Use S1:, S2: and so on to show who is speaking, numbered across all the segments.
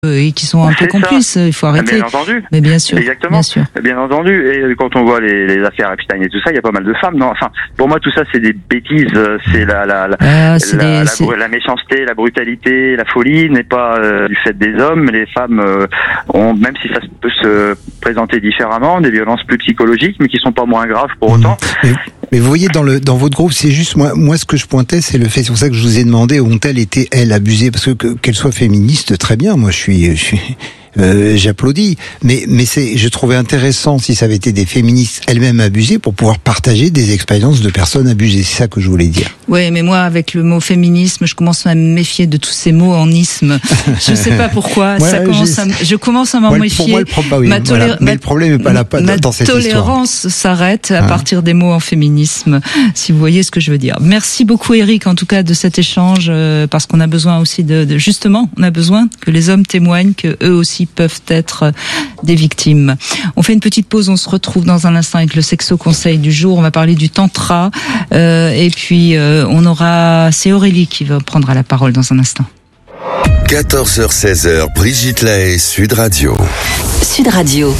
S1: et qui sont un peu complices. Il faut arrêter.
S2: Bien entendu.
S1: Mais bien sûr.
S2: Exactement.
S1: Bien sûr.
S2: Bien entendu. Et quand on voit les affaires Epstein et tout ça, il y a pas mal de femmes. Non, enfin, pour moi, tout ça, c'est des bêtises. C'est la méchanceté, la brutalité, la folie n'est pas du fait des hommes. Les femmes ont, même si ça peut se présenter différemment, des violences plus psychologiques, mais qui sont pas moins graves pour autant.
S3: Mais vous voyez, dans votre groupe, c'est juste moi ce que je pointais, c'est le fait. C'est pour ça que je vous ai demandé ont-elles été abusées, parce que qu'elles soient féministes, très bien. Moi, j'applaudis. Mais je trouvais intéressant si ça avait été des féministes elles-mêmes abusées pour pouvoir partager des expériences de personnes abusées. C'est ça que je voulais dire.
S1: Oui, mais moi, avec le mot féminisme, je commence à me méfier de tous ces mots en isme. Je ne sais pas pourquoi. Je commence à m'en méfier. Pour moi,
S3: mais le problème n'est pas là dans cette histoire.
S1: Ma tolérance s'arrête à partir des mots en féminisme, si vous voyez ce que je veux dire. Merci beaucoup, Eric, en tout cas, de cet échange, parce qu'on a besoin aussi justement, on a besoin que les hommes témoignent que eux aussi peuvent être des victimes. On fait une petite pause, on se retrouve dans un instant avec le sexo conseil du jour. On va parler du tantra, et puis c'est Aurélie qui va prendre la parole dans un instant.
S4: 14h-16h, Brigitte Lahaie, Sud Radio.
S5: Sud Radio.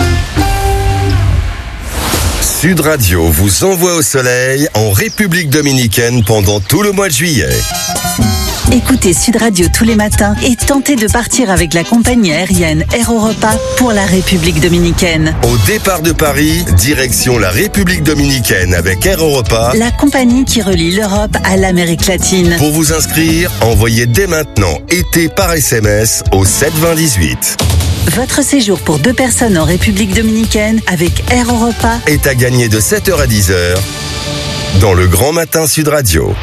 S4: Sud Radio vous envoie au soleil en République dominicaine pendant tout le mois de juillet.
S5: Écoutez Sud Radio tous les matins et tentez de partir avec la compagnie aérienne Air Europa pour la République dominicaine.
S4: Au départ de Paris, direction la République dominicaine avec Air Europa,
S5: la compagnie qui relie l'Europe à l'Amérique latine.
S4: Pour vous inscrire, envoyez dès maintenant été par SMS au 72018.
S5: Votre séjour pour 2 personnes en République dominicaine avec Air Europa
S4: est à gagner de 7h à 10h dans le Grand Matin Sud Radio.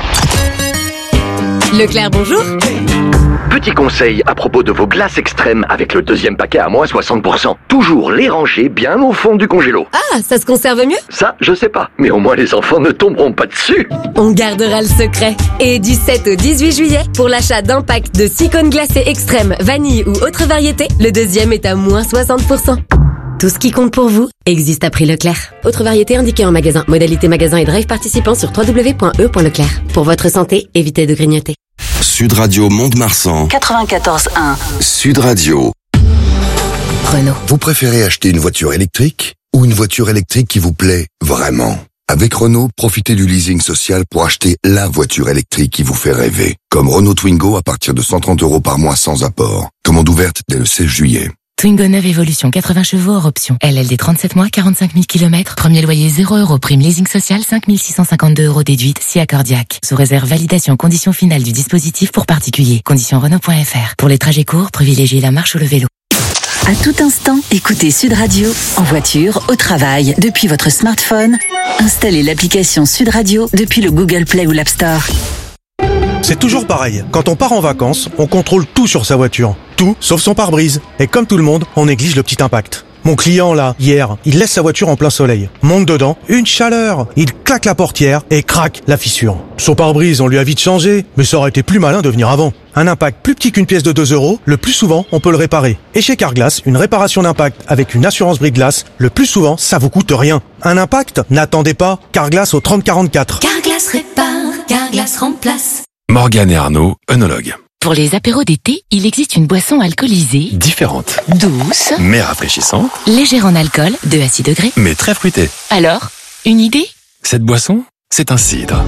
S6: Leclerc, bonjour.
S7: Petit conseil à propos de vos glaces extrêmes avec le deuxième paquet à moins 60%. Toujours les ranger bien au fond du congélo.
S6: Ah, ça se conserve mieux ?
S7: Ça, je sais pas. Mais au moins les enfants ne tomberont pas dessus.
S6: On gardera le secret. Et du 7 au 18 juillet, pour l'achat d'un pack de 6 cônes glacés extrêmes, vanille ou autre variété, le deuxième est à moins 60%. Tout ce qui compte pour vous existe à prix Leclerc. Autre variété indiquée en magasin. Modalité magasin et drive participant sur www.e.leclerc. Pour votre santé, évitez de grignoter.
S4: Sud Radio Mont-de-Marsan
S5: 94.1.
S4: Sud Radio.
S6: Renault.
S4: Vous préférez acheter une voiture électrique ou une voiture électrique qui vous plaît vraiment ? Avec Renault, profitez du leasing social pour acheter la voiture électrique qui vous fait rêver. Comme Renault Twingo à partir de 130 € par mois sans apport. Commande ouverte dès le 16 juillet.
S8: Twingo 9 Evolution, 80 chevaux hors option. LLD 37 mois, 45 000 km. Premier loyer 0 €. Prime leasing social, 5 652 € déduite, si accordiaque. Sous réserve validation condition finale du dispositif pour particuliers. Conditions Renault.fr. Pour les trajets courts, privilégiez la marche ou le vélo.
S5: À tout instant, écoutez Sud Radio, en voiture, au travail, depuis votre smartphone. Installez l'application Sud Radio depuis le Google Play ou l'App Store.
S9: C'est toujours pareil. Quand on part en vacances, on contrôle tout sur sa voiture. Tout, sauf son pare-brise. Et comme tout le monde, on néglige le petit impact. Mon client, là, hier, il laisse sa voiture en plein soleil. Monte dedans, une chaleur. Il claque la portière et craque la fissure. Son pare-brise, on lui a vite changé, mais ça aurait été plus malin de venir avant. Un impact plus petit qu'une pièce de 2 €, le plus souvent, on peut le réparer. Et chez Carglass, une réparation d'impact avec une assurance brise-glace, le plus souvent, ça vous coûte rien. Un impact ? N'attendez pas. Carglass au 3044.
S8: Carglass répare, Carglass remplace.
S10: Morgane et Arnaud, œnologues.
S8: Pour les apéros d'été, il existe une boisson alcoolisée,
S10: Différente,
S8: douce,
S10: mais rafraîchissante,
S8: légère en alcool, de à 6 degrés.
S10: mais très fruitée.
S8: Alors, une idée ?
S10: Cette boisson, c'est un cidre.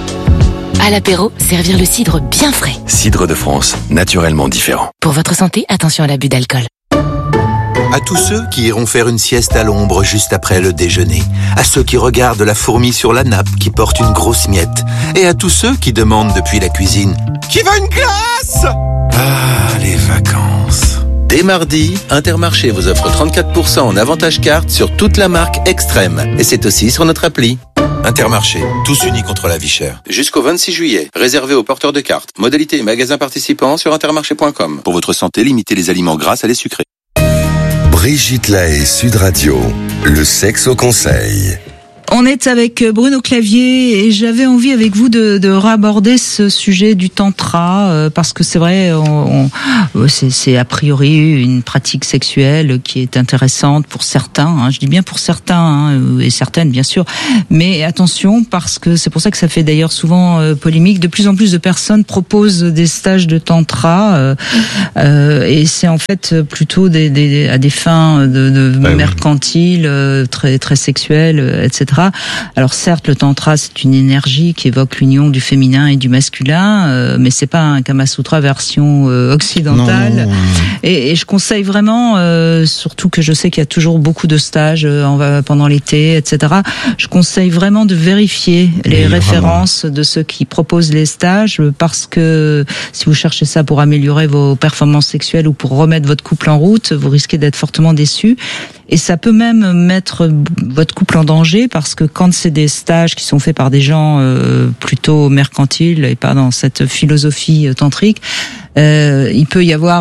S8: À l'apéro, servir le cidre bien frais.
S10: Cidre de France, naturellement différent.
S8: Pour votre santé, attention à l'abus d'alcool.
S11: À tous ceux qui iront faire une sieste à l'ombre juste après le déjeuner, à ceux qui regardent la fourmi sur la nappe qui porte une grosse miette, et à tous ceux qui demandent depuis la cuisine « Qui veut une glace ?»
S10: Ah, les vacances.
S11: Dès mardi, Intermarché vous offre 34% en avantage carte sur toute la marque Extrême, et c'est aussi sur notre appli. Intermarché, tous unis contre la vie chère. Jusqu'au 26 juillet, réservé aux porteurs de cartes. Modalité et magasins participants sur intermarché.com. Pour votre santé, limitez les aliments gras à les sucrés.
S4: Brigitte Lahaie, Sud Radio. Le sexe au conseil.
S1: On est avec Bruno Clavier et j'avais envie avec vous de raborder ce sujet du tantra parce que c'est vrai, c'est a priori une pratique sexuelle qui est intéressante pour certains. Je dis bien pour certains et certaines bien sûr, mais attention parce que c'est pour ça que ça fait d'ailleurs souvent polémique. De plus en plus de personnes proposent des stages de tantra et c'est en fait plutôt à des fins de mercantiles, très très sexuelles, etc. Alors certes, le tantra c'est une énergie qui évoque l'union du féminin et du masculin, mais c'est pas un Kama Sutra version occidentale. Non. Et je conseille vraiment, surtout que je sais qu'il y a toujours beaucoup de stages pendant l'été, etc. Je conseille vraiment de vérifier les références de ceux qui proposent les stages, parce que si vous cherchez ça pour améliorer vos performances sexuelles ou pour remettre votre couple en route, vous risquez d'être fortement déçus. Et ça peut même mettre votre couple en danger parce que quand c'est des stages qui sont faits par des gens plutôt mercantiles et pas dans cette philosophie tantrique, il peut y avoir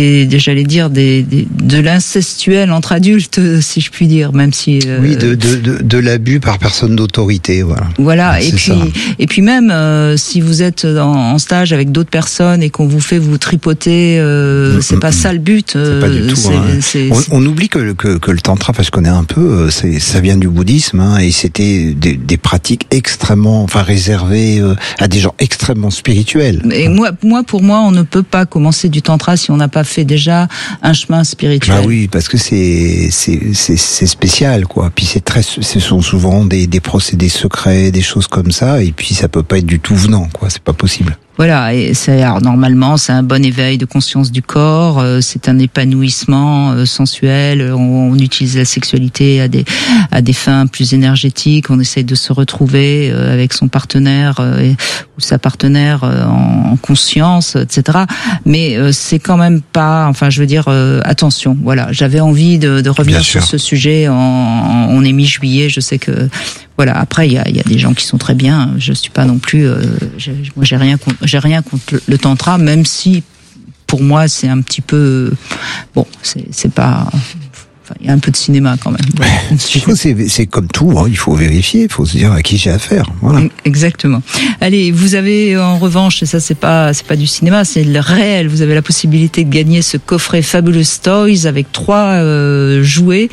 S1: de l'incestuel entre adultes, si je puis dire, même si
S3: oui, de l'abus par personne d'autorité, voilà. Et puis même si vous êtes en stage avec d'autres personnes et qu'on vous fait vous tripoter, c'est pas ça le but. C'est pas du tout. On oublie que le tantra, parce qu'on est un peu, ça vient du bouddhisme, et c'était des pratiques extrêmement, réservées à des gens extrêmement spirituels.
S1: Et pour moi, on ne peut pas commencer du tantra si on n'a pas fait déjà un chemin spirituel.
S3: Ah oui, parce que c'est spécial, quoi. Puis ce sont souvent des procédés secrets, des choses comme ça, et puis ça peut pas être du tout venant, quoi. C'est pas possible.
S1: Voilà, et normalement c'est un bon éveil de conscience du corps, c'est un épanouissement sensuel, on utilise la sexualité à des fins plus énergétiques, on essaye de se retrouver avec son partenaire ou sa partenaire en conscience, etc. Mais c'est quand même pas, attention, voilà, j'avais envie de revenir sur ce sujet, on est mi-juillet, je sais que voilà, après il y a des gens qui sont très bien, je suis pas non plus moi j'ai rien contre le tantra, même si pour moi c'est un petit peu c'est pas, il y a un peu de cinéma quand même.
S3: C'est comme tout, il faut vérifier, il faut se dire à qui j'ai affaire. Voilà. Exactement.
S1: Allez, vous avez en revanche, et ça c'est pas du cinéma, c'est le réel, vous avez la possibilité de gagner ce coffret Fabulous Toys avec 3 jouets.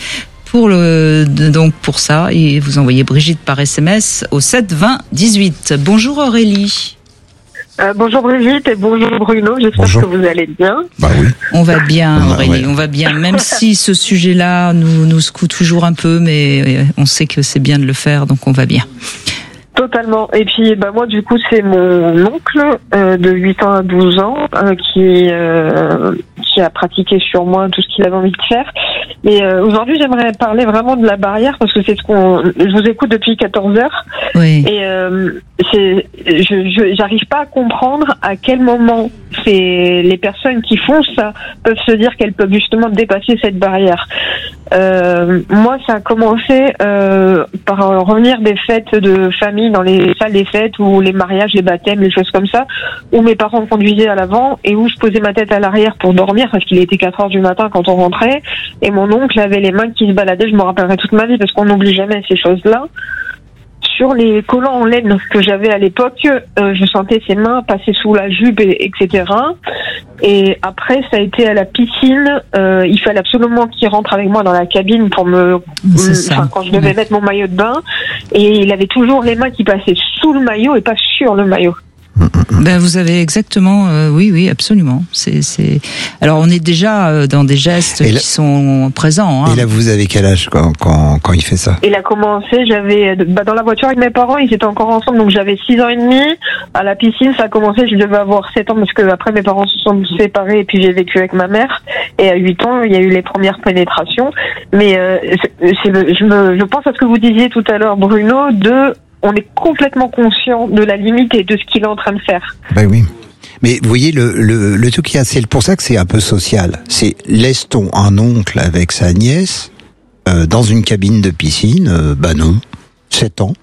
S1: Pour ça, et vous envoyez Brigitte par SMS au 7 20 18. Bonjour Aurélie.
S12: Bonjour Brigitte et bonjour Bruno, j'espère que vous allez bien.
S3: Bah oui.
S1: On va bien Aurélie, on va bien, même si ce sujet-là nous secoue toujours un peu, mais on sait que c'est bien de le faire, donc on va bien.
S12: Totalement. Et puis moi du coup c'est mon oncle de 8 ans à 12 ans qui a pratiqué sur moi tout ce qu'il avait envie de faire. Mais aujourd'hui j'aimerais parler vraiment de la barrière parce que c'est je vous écoute depuis 14 heures.
S1: Oui.
S12: Et j'arrive pas à comprendre à quel moment les personnes qui font ça peuvent se dire qu'elles peuvent justement dépasser cette barrière. Moi ça a commencé par revenir des fêtes de famille dans les salles des fêtes ou les mariages, les baptêmes, les choses comme ça, où mes parents conduisaient à l'avant et où je posais ma tête à l'arrière pour dormir parce qu'il était 4 heures du matin quand on rentrait et mon oncle avait les mains qui se baladaient, je me rappellerai toute ma vie parce qu'on n'oublie jamais ces choses-là. Sur les collants en laine que j'avais à l'époque, je sentais ses mains passer sous la jupe, etc. Et après, ça a été à la piscine. Il fallait absolument qu'il rentre avec moi dans la cabine pour quand je devais mettre mon maillot de bain. Et il avait toujours les mains qui passaient sous le maillot et pas sur le maillot.
S1: Vous avez exactement, oui, absolument. Alors on est déjà dans des gestes qui sont présents.
S3: Et là, vous avez quel âge quand il fait ça?
S12: Il a commencé, j'avais dans la voiture avec mes parents, ils étaient encore ensemble, donc j'avais 6 ans et demi. À la piscine, ça a commencé, je devais avoir 7 ans parce que après mes parents se sont séparés et puis j'ai vécu avec ma mère. Et à 8 ans, il y a eu les premières pénétrations. Mais je pense à ce que vous disiez tout à l'heure, Bruno, on est complètement conscient de la limite et de ce qu'il est en train de faire.
S3: Ben oui. Mais vous voyez, le truc qu'il y a, c'est pour ça que c'est un peu social. C'est laisse-t-on un oncle avec sa nièce dans une cabine de piscine? Non. 7 ans.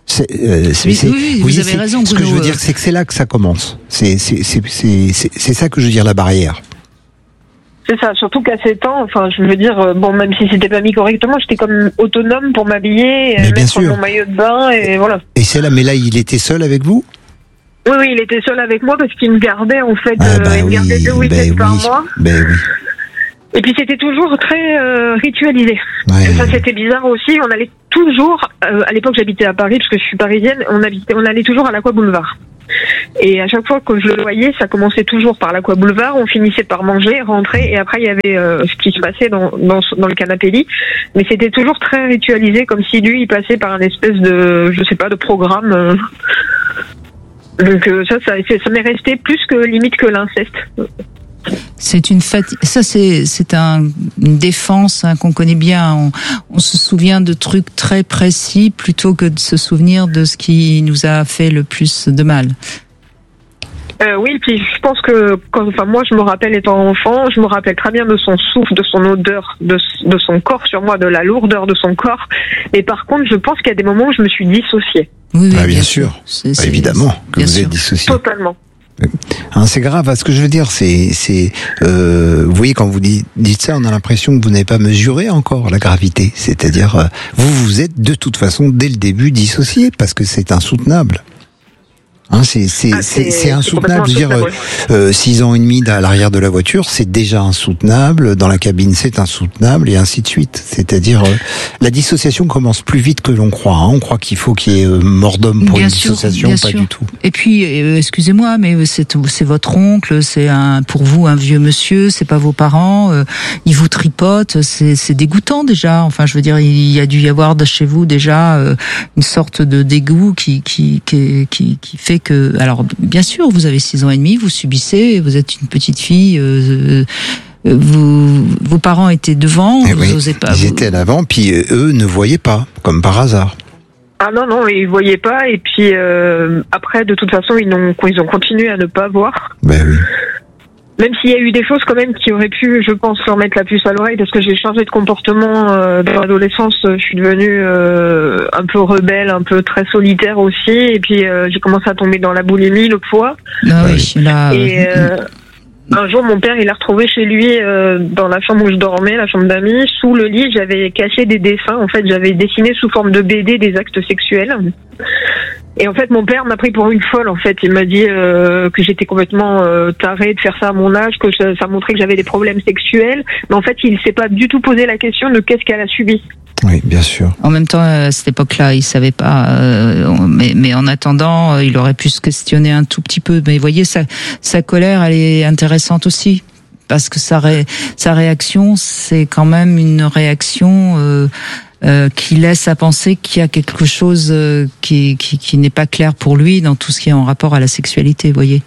S1: Vous avez raison, Bruno.
S3: Ce que je veux dire, c'est que c'est là que ça commence. C'est ça que je veux dire, la barrière.
S12: C'est ça, surtout qu'à 7 ans, enfin, je veux dire, bon, même si c'était pas mis correctement, j'étais comme autonome pour m'habiller, mettre mon maillot de bain, et voilà.
S13: Et c'est là, mais là, il était seul avec vous?
S12: Oui, il était seul avec moi parce qu'il me gardait, en fait, il me gardait 2 week-ends par mois.
S13: Ben oui.
S12: Et puis c'était toujours très ritualisé.
S13: Ouais,
S12: ça c'était bizarre aussi. On allait toujours, à l'époque j'habitais à Paris parce que je suis parisienne, on allait toujours à l'Aqua Boulevard. Et à chaque fois que je le voyais, ça commençait toujours par l'Aqua Boulevard, on finissait par manger, rentrer, et après il y avait ce qui se passait dans le canapé lit. Mais c'était toujours très ritualisé, comme si lui il passait par un espèce de, je sais pas, de programme. Donc ça m'est resté plus que limite que l'inceste.
S1: C'est une ça c'est une défense qu'on connaît bien. On se souvient de trucs très précis plutôt que de se souvenir de ce qui nous a fait le plus de mal.
S12: Oui, puis je pense que moi je me rappelle étant enfant, je me rappelle très bien de son souffle, de son odeur, de son corps sur moi, de la lourdeur de son corps. Mais par contre, je pense qu'il y a des moments où je me suis dissociée.
S1: Oui,
S13: bien sûr. Évidemment que vous êtes dissociée.
S12: Totalement.
S13: Hein, c'est grave. Ce que je veux dire, vous voyez, quand vous dites ça, on a l'impression que vous n'avez pas mesuré encore la gravité. C'est-à-dire, vous êtes de toute façon dès le début dissocié parce que c'est insoutenable. Hein, c'est insoutenable. Je veux dire, 6 ans et demi à l'arrière de la voiture, c'est déjà insoutenable. Dans la cabine, c'est insoutenable, et ainsi de suite. C'est-à-dire, la dissociation commence plus vite que l'on croit. Hein. On croit qu'il faut qu'il y ait mort d'homme pour une dissociation, pas du tout.
S1: Et puis, excusez-moi, mais c'est votre oncle, c'est pour vous un vieux monsieur, c'est pas vos parents. Il vous tripote, c'est dégoûtant déjà. Enfin, je veux dire, il y a dû y avoir chez vous déjà une sorte de dégoût qui fait que, alors bien sûr, vous avez 6 ans et demi, vous subissez, vous êtes une petite fille, vos parents étaient devant, vous n'osez pas.
S13: Ils étaient à l'avant, puis eux ne voyaient pas, comme par hasard.
S12: Ah non, ils voyaient pas, et puis après, de toute façon, ils ont continué à ne pas voir.
S13: Ben oui.
S12: Même s'il y a eu des choses quand même qui auraient pu, je pense, leur mettre la puce à l'oreille, parce que j'ai changé de comportement dans l'adolescence. Je suis devenue un peu rebelle, un peu très solitaire aussi, et puis j'ai commencé à tomber dans la boulimie, le poids.
S1: Ah oui, là.
S12: Et un jour, mon père, il a retrouvé chez lui, dans la chambre où je dormais, la chambre d'amis, sous le lit, j'avais caché des dessins. En fait, j'avais dessiné sous forme de BD des actes sexuels. Et en fait, mon père m'a pris pour une folle, en fait. Il m'a dit que j'étais complètement tarée de faire ça à mon âge, que ça montrait que j'avais des problèmes sexuels. Mais en fait, il s'est pas du tout posé la question de qu'est-ce qu'elle a subi.
S13: Oui, bien sûr.
S1: En même temps, à cette époque-là, il savait pas. Mais en attendant, il aurait pu se questionner un tout petit peu. Mais vous voyez, sa colère, elle est intéressante aussi. Parce que sa réaction, c'est quand même une réaction qui laisse à penser qu'il y a quelque chose qui n'est pas clair pour lui dans tout ce qui est en rapport à la sexualité, vous voyez.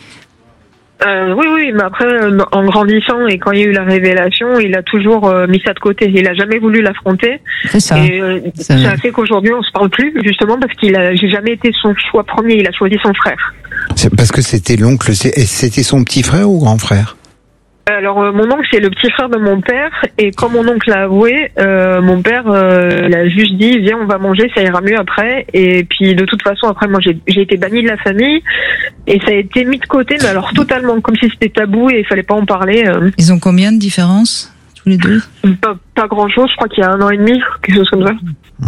S12: Oui, mais après, en grandissant et quand il y a eu la révélation, il a toujours mis ça de côté. Il a jamais voulu l'affronter.
S1: C'est ça.
S12: Et ça a fait qu'aujourd'hui, on se parle plus, justement, parce j'ai jamais été son choix premier. Il a choisi son frère.
S13: C'est parce que c'était l'oncle. C'était son petit frère ou grand frère?
S12: Alors mon oncle c'est le petit frère de mon père, et quand mon oncle l'a avoué, mon père il a juste dit viens on va manger, ça ira mieux après. Et puis de toute façon après moi j'ai été bannie de la famille et ça a été mis de côté, mais alors totalement comme si c'était tabou et il fallait pas en parler.
S1: Ils ont combien de différence tous les deux?
S12: Pas grand chose, je crois qu'il y a 1 an et demi, quelque chose comme ça.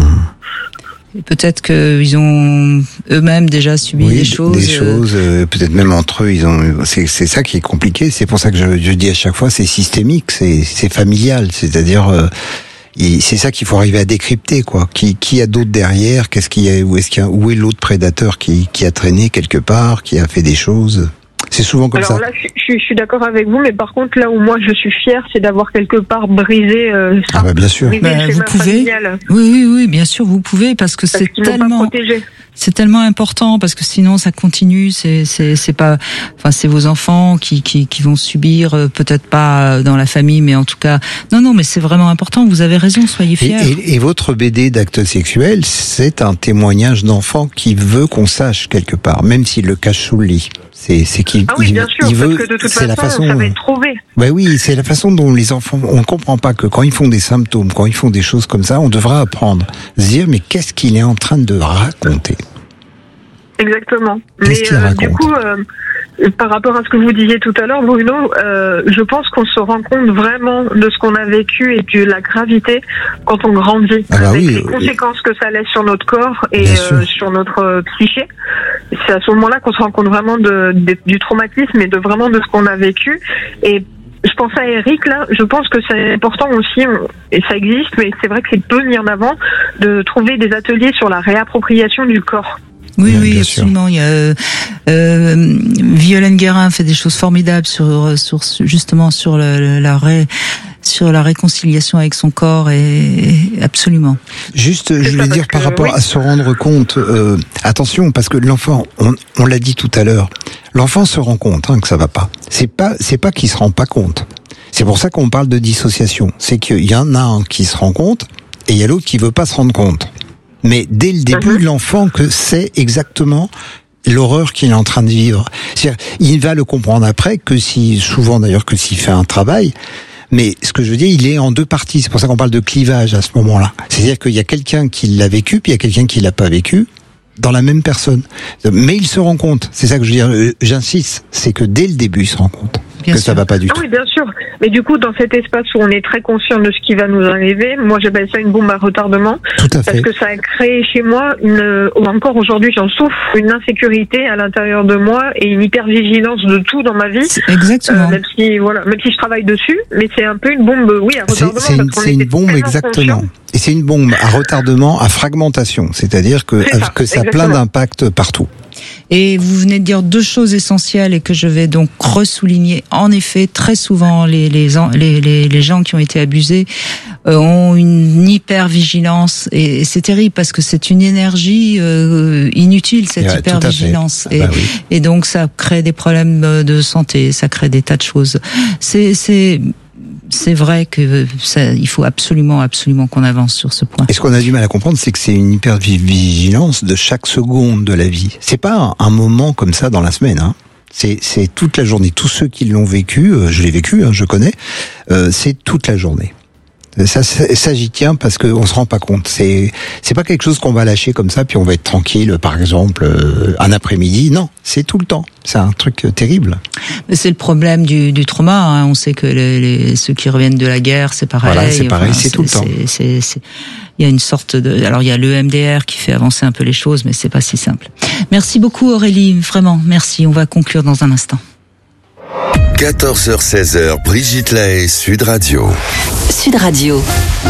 S1: Et peut-être qu'ils ont eux-mêmes déjà subi des choses.
S13: Des choses, peut-être même entre eux, c'est ça qui est compliqué. C'est pour ça que je dis à chaque fois, c'est systémique, c'est familial. C'est-à-dire, c'est ça qu'il faut arriver à décrypter, quoi. Qui a d'autre derrière? Qu'est-ce qu'il y a? Où est l'autre prédateur qui a traîné quelque part, qui a fait des choses? C'est souvent comme ça.
S12: Alors là, je suis d'accord avec vous, mais par contre, là où moi je suis fière, c'est d'avoir quelque part brisé.
S13: Ah bah bien sûr.
S1: Vous pouvez. Oui, bien sûr, vous pouvez parce que c'est tellement important, parce que sinon ça continue. C'est pas. Enfin, c'est vos enfants qui vont subir, peut-être pas dans la famille, mais en tout cas. Non, mais c'est vraiment important. Vous avez raison, soyez fiers.
S13: Et votre BD d'actes sexuels, c'est un témoignage d'enfant qui veut qu'on sache quelque part, même s'il le cache sous le lit. C'est qu'il
S12: bien sûr,
S13: il veut.
S12: Parce que de toute
S13: c'est la façon.
S12: Ça va être trouvé.
S13: Ben oui, c'est la façon dont les enfants. On ne comprend pas que quand ils font des symptômes, quand ils font des choses comme ça, on devra apprendre, se dire mais qu'est-ce qu'il est en train de raconter.
S12: Exactement. Mais du coup, par rapport à ce que vous disiez tout à l'heure, Bruno, je pense qu'on se rend compte vraiment de ce qu'on a vécu et de la gravité quand on grandit, avec les conséquences que ça laisse sur notre corps et sur notre psyché. C'est à ce moment-là qu'on se rend compte vraiment du traumatisme et vraiment de ce qu'on a vécu. Et je pense à Eric, là, je pense que c'est important aussi, et ça existe, mais c'est vrai que c'est peu mis en avant, de trouver des ateliers sur la réappropriation du corps.
S1: Oui, absolument. Il y a Violaine Guérin fait des choses formidables sur justement sur la réconciliation avec son corps, et absolument.
S13: Juste, je voulais dire par rapport à se rendre compte, attention, parce que l'enfant, on l'a dit tout à l'heure, l'enfant se rend compte que ça va pas. C'est pas qu'il se rend pas compte. C'est pour ça qu'on parle de dissociation. C'est qu'il y en a un qui se rend compte et il y a l'autre qui veut pas se rendre compte. Mais dès le début, l'enfant sait exactement l'horreur qu'il est en train de vivre. C'est-à-dire, il va le comprendre après souvent d'ailleurs que s'il fait un travail. Mais ce que je veux dire, il est en deux parties. C'est pour ça qu'on parle de clivage à ce moment-là. C'est-à-dire qu'il y a quelqu'un qui l'a vécu, puis il y a quelqu'un qui l'a pas vécu dans la même personne. Mais il se rend compte. C'est ça que je veux dire. J'insiste. C'est que dès le début, il se rend compte. Ça va pas du tout.
S12: Oui, bien sûr. Mais du coup, dans cet espace où on est très conscient de ce qui va nous arriver, moi j'appelle ça une bombe à retardement.
S13: Tout à fait.
S12: Parce que ça a créé chez moi ou encore aujourd'hui j'en souffre, une insécurité à l'intérieur de moi et une hypervigilance de tout dans ma vie.
S1: Exactement.
S12: Même si je travaille dessus, mais c'est un peu une bombe, à retardement.
S13: C'est une bombe, exactement. Et c'est une bombe à retardement, à fragmentation. C'est-à-dire que ça a plein d'impacts partout.
S1: Et vous venez de dire deux choses essentielles et que je vais donc ressouligner. En effet, très souvent, les gens qui ont été abusés ont une hypervigilance, et c'est terrible parce que c'est une énergie inutile, cette hypervigilance. Et donc ça crée des problèmes de santé, ça crée des tas de choses. C'est vrai que il faut absolument qu'on avance sur ce point.
S13: Et ce qu'on a du mal à comprendre, c'est que c'est une hypervigilance de chaque seconde de la vie. C'est pas un moment comme ça dans la semaine, C'est toute la journée. Tous ceux qui l'ont vécu, je l'ai vécu, je connais, c'est toute la journée. Ça j'y tiens parce qu'on se rend pas compte. C'est pas quelque chose qu'on va lâcher comme ça puis on va être tranquille, par exemple, un après-midi. Non, c'est tout le temps. C'est un truc terrible.
S1: Mais c'est le problème du trauma. On sait que ceux qui reviennent de la guerre, c'est pareil.
S13: Voilà, c'est pareil, c'est tout le temps.
S1: Il y a une sorte alors il y a l'EMDR qui fait avancer un peu les choses, mais c'est pas si simple. Merci beaucoup Aurélie, vraiment, merci. On va conclure dans un instant.
S4: 14h-16h, Brigitte Lahaie, Sud Radio.
S5: Sud Radio.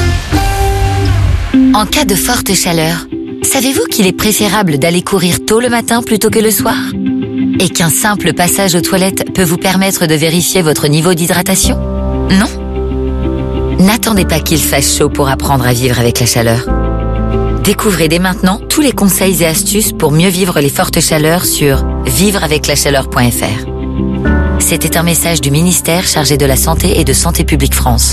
S5: En cas de forte chaleur, savez-vous qu'il est préférable d'aller courir tôt le matin plutôt que le soir ? Et qu'un simple passage aux toilettes peut vous permettre de vérifier votre niveau d'hydratation ? Non ? N'attendez pas qu'il fasse chaud pour apprendre à vivre avec la chaleur. Découvrez dès maintenant tous les conseils et astuces pour mieux vivre les fortes chaleurs sur vivreaveclachaleur.fr. C'était un message du ministère chargé de la Santé et de Santé publique France.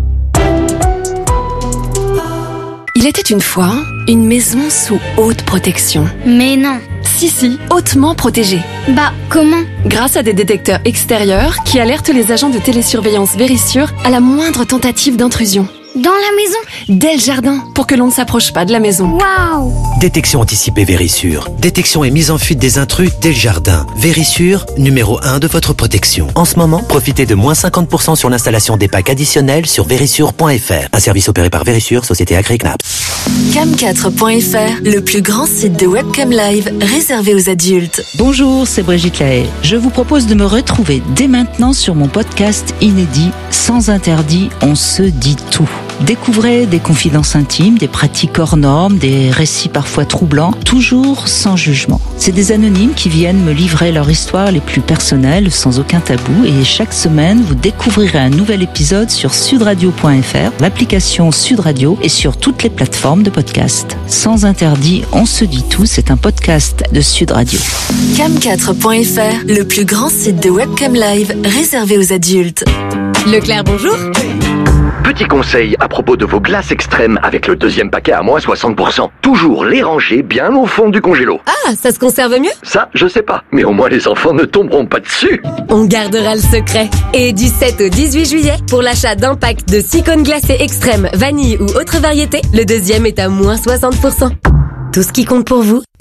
S14: Il était une fois une maison sous haute protection.
S15: Mais non.
S14: Si, hautement protégée.
S15: Bah, comment ?
S14: Grâce à des détecteurs extérieurs qui alertent les agents de télésurveillance Vérissure à la moindre tentative d'intrusion.
S15: Dans la maison ?
S14: Dès le jardin, pour que l'on ne s'approche pas de la maison.
S15: Waouh !
S16: Détection anticipée Vérissure. Détection et mise en fuite des intrus dès le jardin. Vérissure, numéro 1 de votre protection. En ce moment, profitez de moins 50% sur l'installation des packs additionnels sur vérissure.fr. Un service opéré par Vérissure, société agréée Knaps.
S5: Cam4.fr, le plus grand site de webcam live réservé aux adultes.
S1: Bonjour, c'est Brigitte Lahaie. Je vous propose de me retrouver dès maintenant sur mon podcast inédit Sans interdit, on se dit tout. Découvrez des confidences intimes, des pratiques hors normes, des récits parfois troublants, toujours sans jugement. C'est des anonymes qui viennent me livrer leur histoire les plus personnelles, sans aucun tabou, et chaque semaine, vous découvrirez un nouvel épisode sur sudradio.fr, l'application Sud Radio et sur toutes les plateformes de podcast. Sans interdit, on se dit tout, c'est un podcast de Sud Radio.
S5: Cam4.fr, le plus grand site de webcam live réservé aux adultes.
S6: Leclerc, bonjour.
S7: Petit conseil à propos de vos glaces extrêmes avec le deuxième paquet à moins 60%. Toujours les ranger bien au fond du congélo.
S6: Ah, ça se conserve mieux ?
S7: Ça, je sais pas. Mais au moins les enfants ne tomberont pas dessus.
S6: On gardera le secret. Et du 7 au 18 juillet, pour l'achat d'un pack de 6 cônes glacés extrêmes, vanille ou autre variété, le deuxième est à moins 60%. Tout ce qui compte pour vous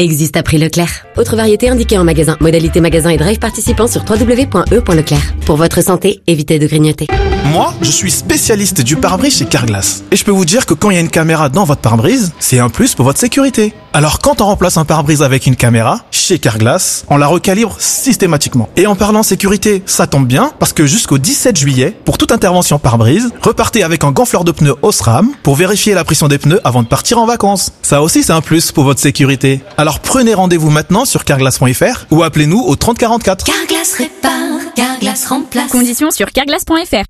S6: existe à prix Leclerc. Autre variété indiquée en magasin. Modalité magasin et drive participant sur www.e.leclerc. Pour votre santé, évitez de grignoter.
S17: Moi, je suis spécialiste du pare-brise chez Carglass. Et je peux vous dire que quand il y a une caméra dans votre pare-brise, c'est un plus pour votre sécurité. Alors quand on remplace un pare-brise avec une caméra, chez Carglass, on la recalibre systématiquement. Et en parlant sécurité, ça tombe bien, parce que jusqu'au 17 juillet, pour toute intervention pare-brise, repartez avec un gonfleur de pneus Osram pour vérifier la pression des pneus avant de partir en vacances. Ça aussi, c'est un plus pour votre sécurité. Alors prenez rendez-vous maintenant sur carglass.fr ou appelez-nous au 30 44.
S18: Carglass répare, Carglass remplace.
S19: Conditions sur carglass.fr.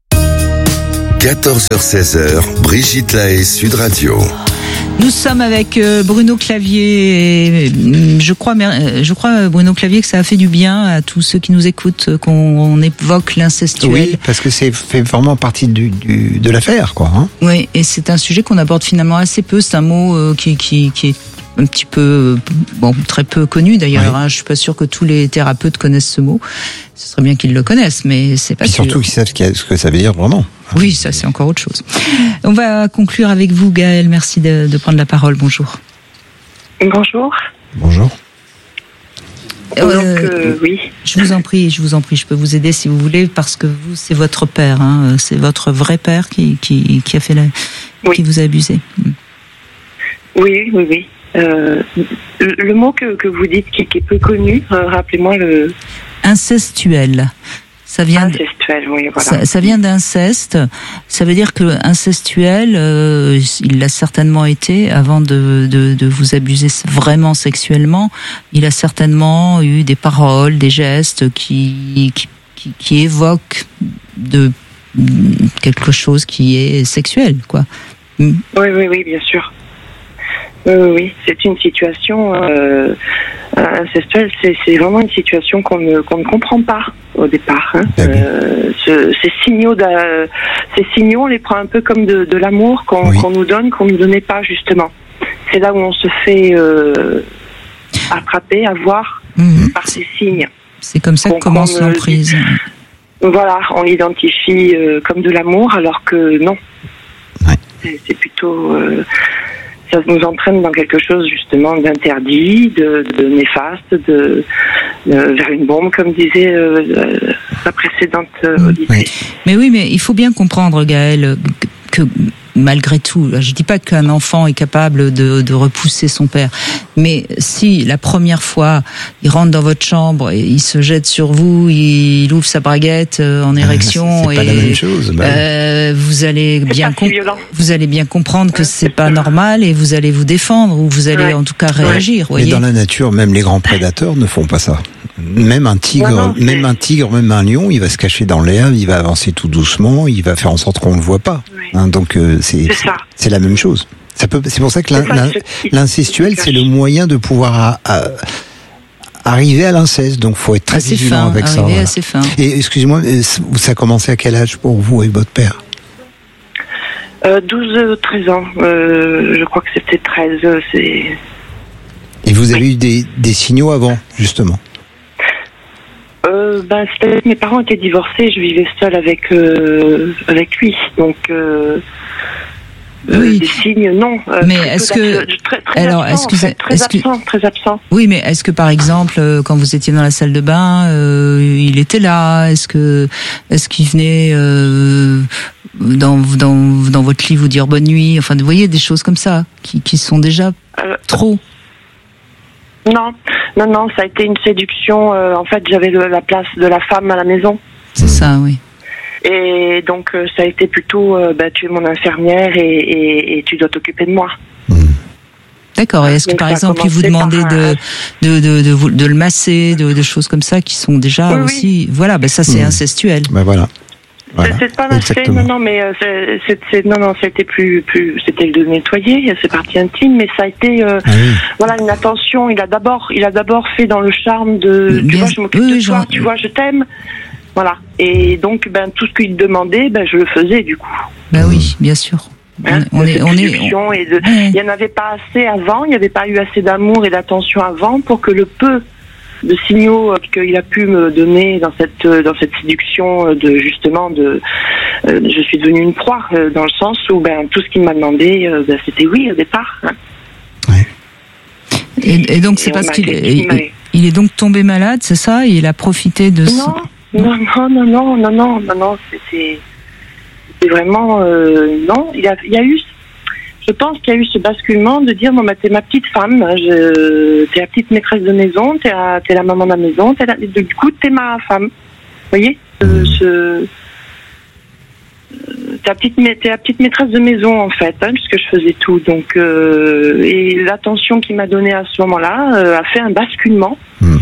S4: 14h-16h, Brigitte Lahaie, Sud Radio.
S1: Nous sommes avec Bruno Clavier. Et je crois, Bruno Clavier, que ça a fait du bien à tous ceux qui nous écoutent qu'on évoque l'incestuel.
S13: Oui, parce que c'est fait vraiment partie de l'affaire, quoi. Hein.
S1: Oui, et c'est un sujet qu'on aborde finalement assez peu. C'est un mot qui est un petit peu, très peu connu d'ailleurs. Oui. Hein. Je suis pas sûr que tous les thérapeutes connaissent ce mot. Ce serait bien qu'ils le connaissent, mais c'est pas sûr.
S13: Surtout qu'ils savent ce que ça veut dire vraiment.
S1: Oui, ça c'est encore autre chose. On va conclure avec vous, Gaëlle. Merci de prendre la parole. Bonjour.
S12: Bonjour.
S13: Bonjour.
S12: Oui.
S1: Je vous en prie. Je peux vous aider si vous voulez, parce que vous, c'est votre père. Hein. C'est votre vrai père qui a fait qui vous a abusé.
S12: Oui. Le mot que vous dites qui est peu connu, rappelez-moi le...
S1: Incestuel. Ça vient
S12: incestuel, oui, voilà.
S1: Ça vient d'inceste. Ça veut dire que incestuel, il l'a certainement été avant de vous abuser vraiment sexuellement. Il a certainement eu des paroles, des gestes qui évoquent de quelque chose qui est sexuel, quoi.
S12: Oui, bien sûr. Oui, c'est une situation incestuelle. C'est vraiment une situation qu'on ne comprend pas au départ. Hein. Ces signaux, on les prend un peu comme de l'amour qu'on nous donne, qu'on ne nous donnait pas justement. C'est là où on se fait attraper, avoir par ces signes.
S1: C'est comme ça que commence l'emprise.
S12: Voilà, on l'identifie comme de l'amour, alors que non. Ouais. C'est plutôt... ça nous entraîne dans quelque chose justement d'interdit, de néfaste, vers une bombe, comme disait la précédente auditrice.
S1: Oui. Mais oui, mais il faut bien comprendre, Gaëlle, que malgré tout, je dis pas qu'un enfant est capable de repousser son père, mais si la première fois il rentre dans votre chambre et il se jette sur vous, il ouvre sa braguette en érection,
S13: c'est pas la même chose.
S1: Vous allez bien comprendre que c'est pas normal et vous allez vous défendre ou vous allez en tout cas réagir.
S13: Mais dans la nature, même les grands prédateurs ne font pas ça. Même un tigre, même un lion, il va se cacher dans l'herbe, il va avancer tout doucement, il va faire en sorte qu'on ne le voit pas. Hein, donc c'est la même chose. C'est pour ça que l'incestuel, c'est le moyen de pouvoir arriver à l'inceste. Donc faut être très vigilant avec ça.
S1: Voilà. Assez fin.
S13: Et excusez-moi, ça a commencé à quel âge pour vous et votre père?
S12: 12-13 ans. Je crois que c'était 13.
S13: Et vous avez eu des signaux avant, justement?
S12: Mes parents étaient divorcés, je vivais seule avec lui, donc des signes non.
S1: Mais est-ce que
S12: très absent.
S1: Oui, mais est-ce que par exemple, quand vous étiez dans la salle de bain, il était là? Est-ce qu'il venait dans votre lit vous dire bonne nuit? Enfin, vous voyez, des choses comme ça qui sont déjà trop.
S12: Non, ça a été une séduction. En fait, j'avais la place de la femme à la maison.
S1: C'est ça, oui.
S12: Et donc, ça a été plutôt, tu es mon infirmière et tu dois t'occuper de moi.
S1: D'accord. Et est-ce que, par exemple, il vous demandait de le masser, de choses comme ça qui sont déjà aussi... Voilà, ça c'est incestuel.
S13: Voilà.
S12: C'est pas masser, mais c'était plus, c'était de nettoyer, c'est partie intime, mais ça a été, une attention. Il a d'abord fait dans le charme de, tu vois, je m'occupe de toi, tu vois, je t'aime, voilà. Et donc, tout ce qu'il demandait, je le faisais du coup.
S1: Oui, bien sûr.
S12: Il y en avait pas assez avant, il n'y avait pas eu assez d'amour et d'attention avant pour que le peu de signaux qu'il a pu me donner dans cette séduction je suis devenue une proie dans le sens où tout ce qu'il m'a demandé c'était oui au départ.
S1: Et donc c'est parce qu'il est donc tombé malade, c'est ça? Et il a profité de
S12: Non, c'est vraiment non. Il y a eu, je pense qu'il y a eu ce basculement de dire bon, bah, t'es ma petite femme, t'es la petite maîtresse de maison, t'es la maman de la maison, du coup t'es ma femme. Vous voyez, t'es la petite maîtresse de maison en fait, puisque je faisais tout. Donc et l'attention qu'il m'a donnée à ce moment-là a fait un basculement.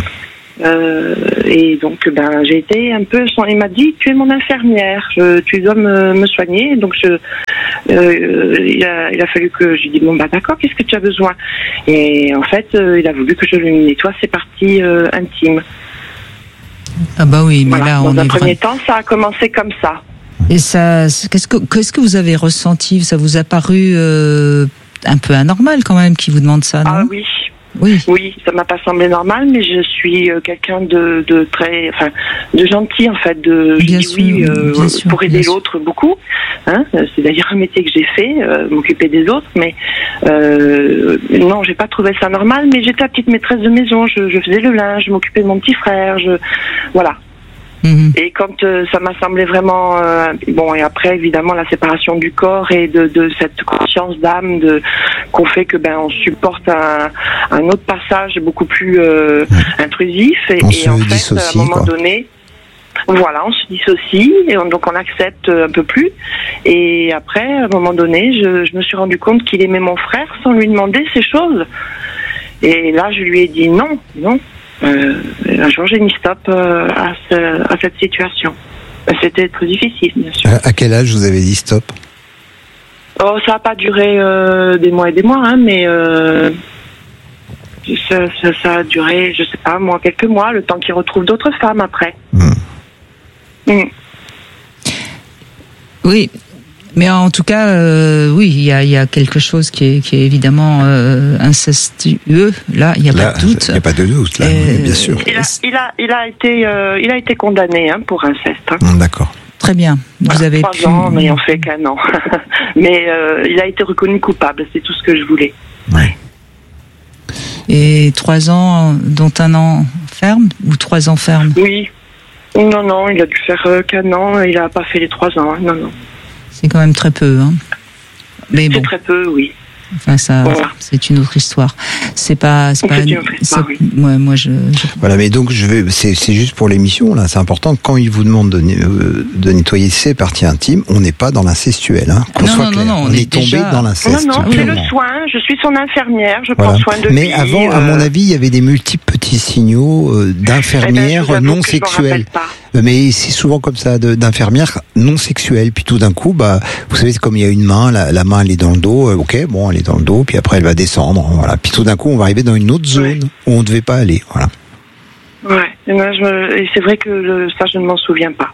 S12: Et donc j'ai été un peu. Il m'a dit tu es mon infirmière, tu dois me soigner. Donc il a fallu que je lui dise bon d'accord, qu'est-ce que tu as besoin? Et en fait il a voulu que je lui nettoie ses parties intimes.
S1: Ah bah oui, mais
S12: voilà.
S1: là
S12: Dans un premier temps ça a commencé comme ça.
S1: Et ça, qu'est-ce que vous avez ressenti? Ça vous a paru un peu anormal quand même qu'il vous demande ça, non?
S12: Ah oui, ça m'a pas semblé normal, mais je suis quelqu'un de très, de gentil en fait. Bien sûr, pour aider l'autre beaucoup. C'est d'ailleurs un métier que j'ai fait, m'occuper des autres. Mais non, j'ai pas trouvé ça normal. Mais j'étais la petite maîtresse de maison. Je faisais le linge, je m'occupais de mon petit frère. Voilà. Et quand ça m'a semblé vraiment et après évidemment la séparation du corps et de cette conscience d'âme qu'on fait que on supporte un autre passage beaucoup plus intrusif et en fait à un moment donné on se dissocie et donc on accepte un peu plus et après à un moment donné je me suis rendu compte qu'il aimait mon frère sans lui demander ces choses et là je lui ai dit non. Un jour, j'ai mis stop à cette situation. C'était très difficile, bien sûr.
S13: À quel âge vous avez dit stop?
S12: Ça n'a pas duré des mois et des mois, mais ça a duré, je sais pas, quelques mois, le temps qu'il retrouve d'autres femmes après.
S1: Oui. Mais en tout cas, oui, il y a quelque chose qui est évidemment incestueux. Là, il n'y a pas de doute.
S13: Il n'y a pas de doute, là, bien sûr.
S12: Il a été condamné pour inceste.
S13: D'accord.
S1: Très bien. Vous avez
S12: 3 ans, n'ayant fait qu'un an. Mais il a été reconnu coupable. C'est tout ce que je voulais.
S13: Ouais.
S1: Et 3 ans, dont 1 an ferme ou 3 ans ferme?
S12: Oui. Non, il a dû faire qu'un an. Il n'a pas fait les 3 ans. Non.
S1: C'est quand même très peu, Mais bon.
S12: C'est très peu, oui.
S1: Enfin, ça, c'est une autre histoire. C'est pas.
S12: Une autre histoire, oui.
S1: Moi,
S13: Voilà, mais donc c'est juste pour l'émission là. C'est important quand il vous demande de nettoyer ses parties intimes, on n'est pas dans l'incestuel, qu'on soit clair. Non, on est tombé dans l'inceste.
S12: Non, c'est le soin. Je suis son infirmière. Je prends soin de lui.
S13: Mais avant, à mon avis, il y avait des multiples petits signaux d'infirmières non sexuelles. Mais c'est souvent comme ça, d'infirmières non sexuelles. Puis tout d'un coup, vous savez, c'est comme il y a une main, la main elle est dans le dos. Elle est dans le dos, puis après elle va descendre. Voilà. Puis tout d'un coup, on va arriver dans une autre zone où on ne devait pas aller. Voilà.
S12: Ouais. Et c'est vrai que ça, je ne m'en souviens pas.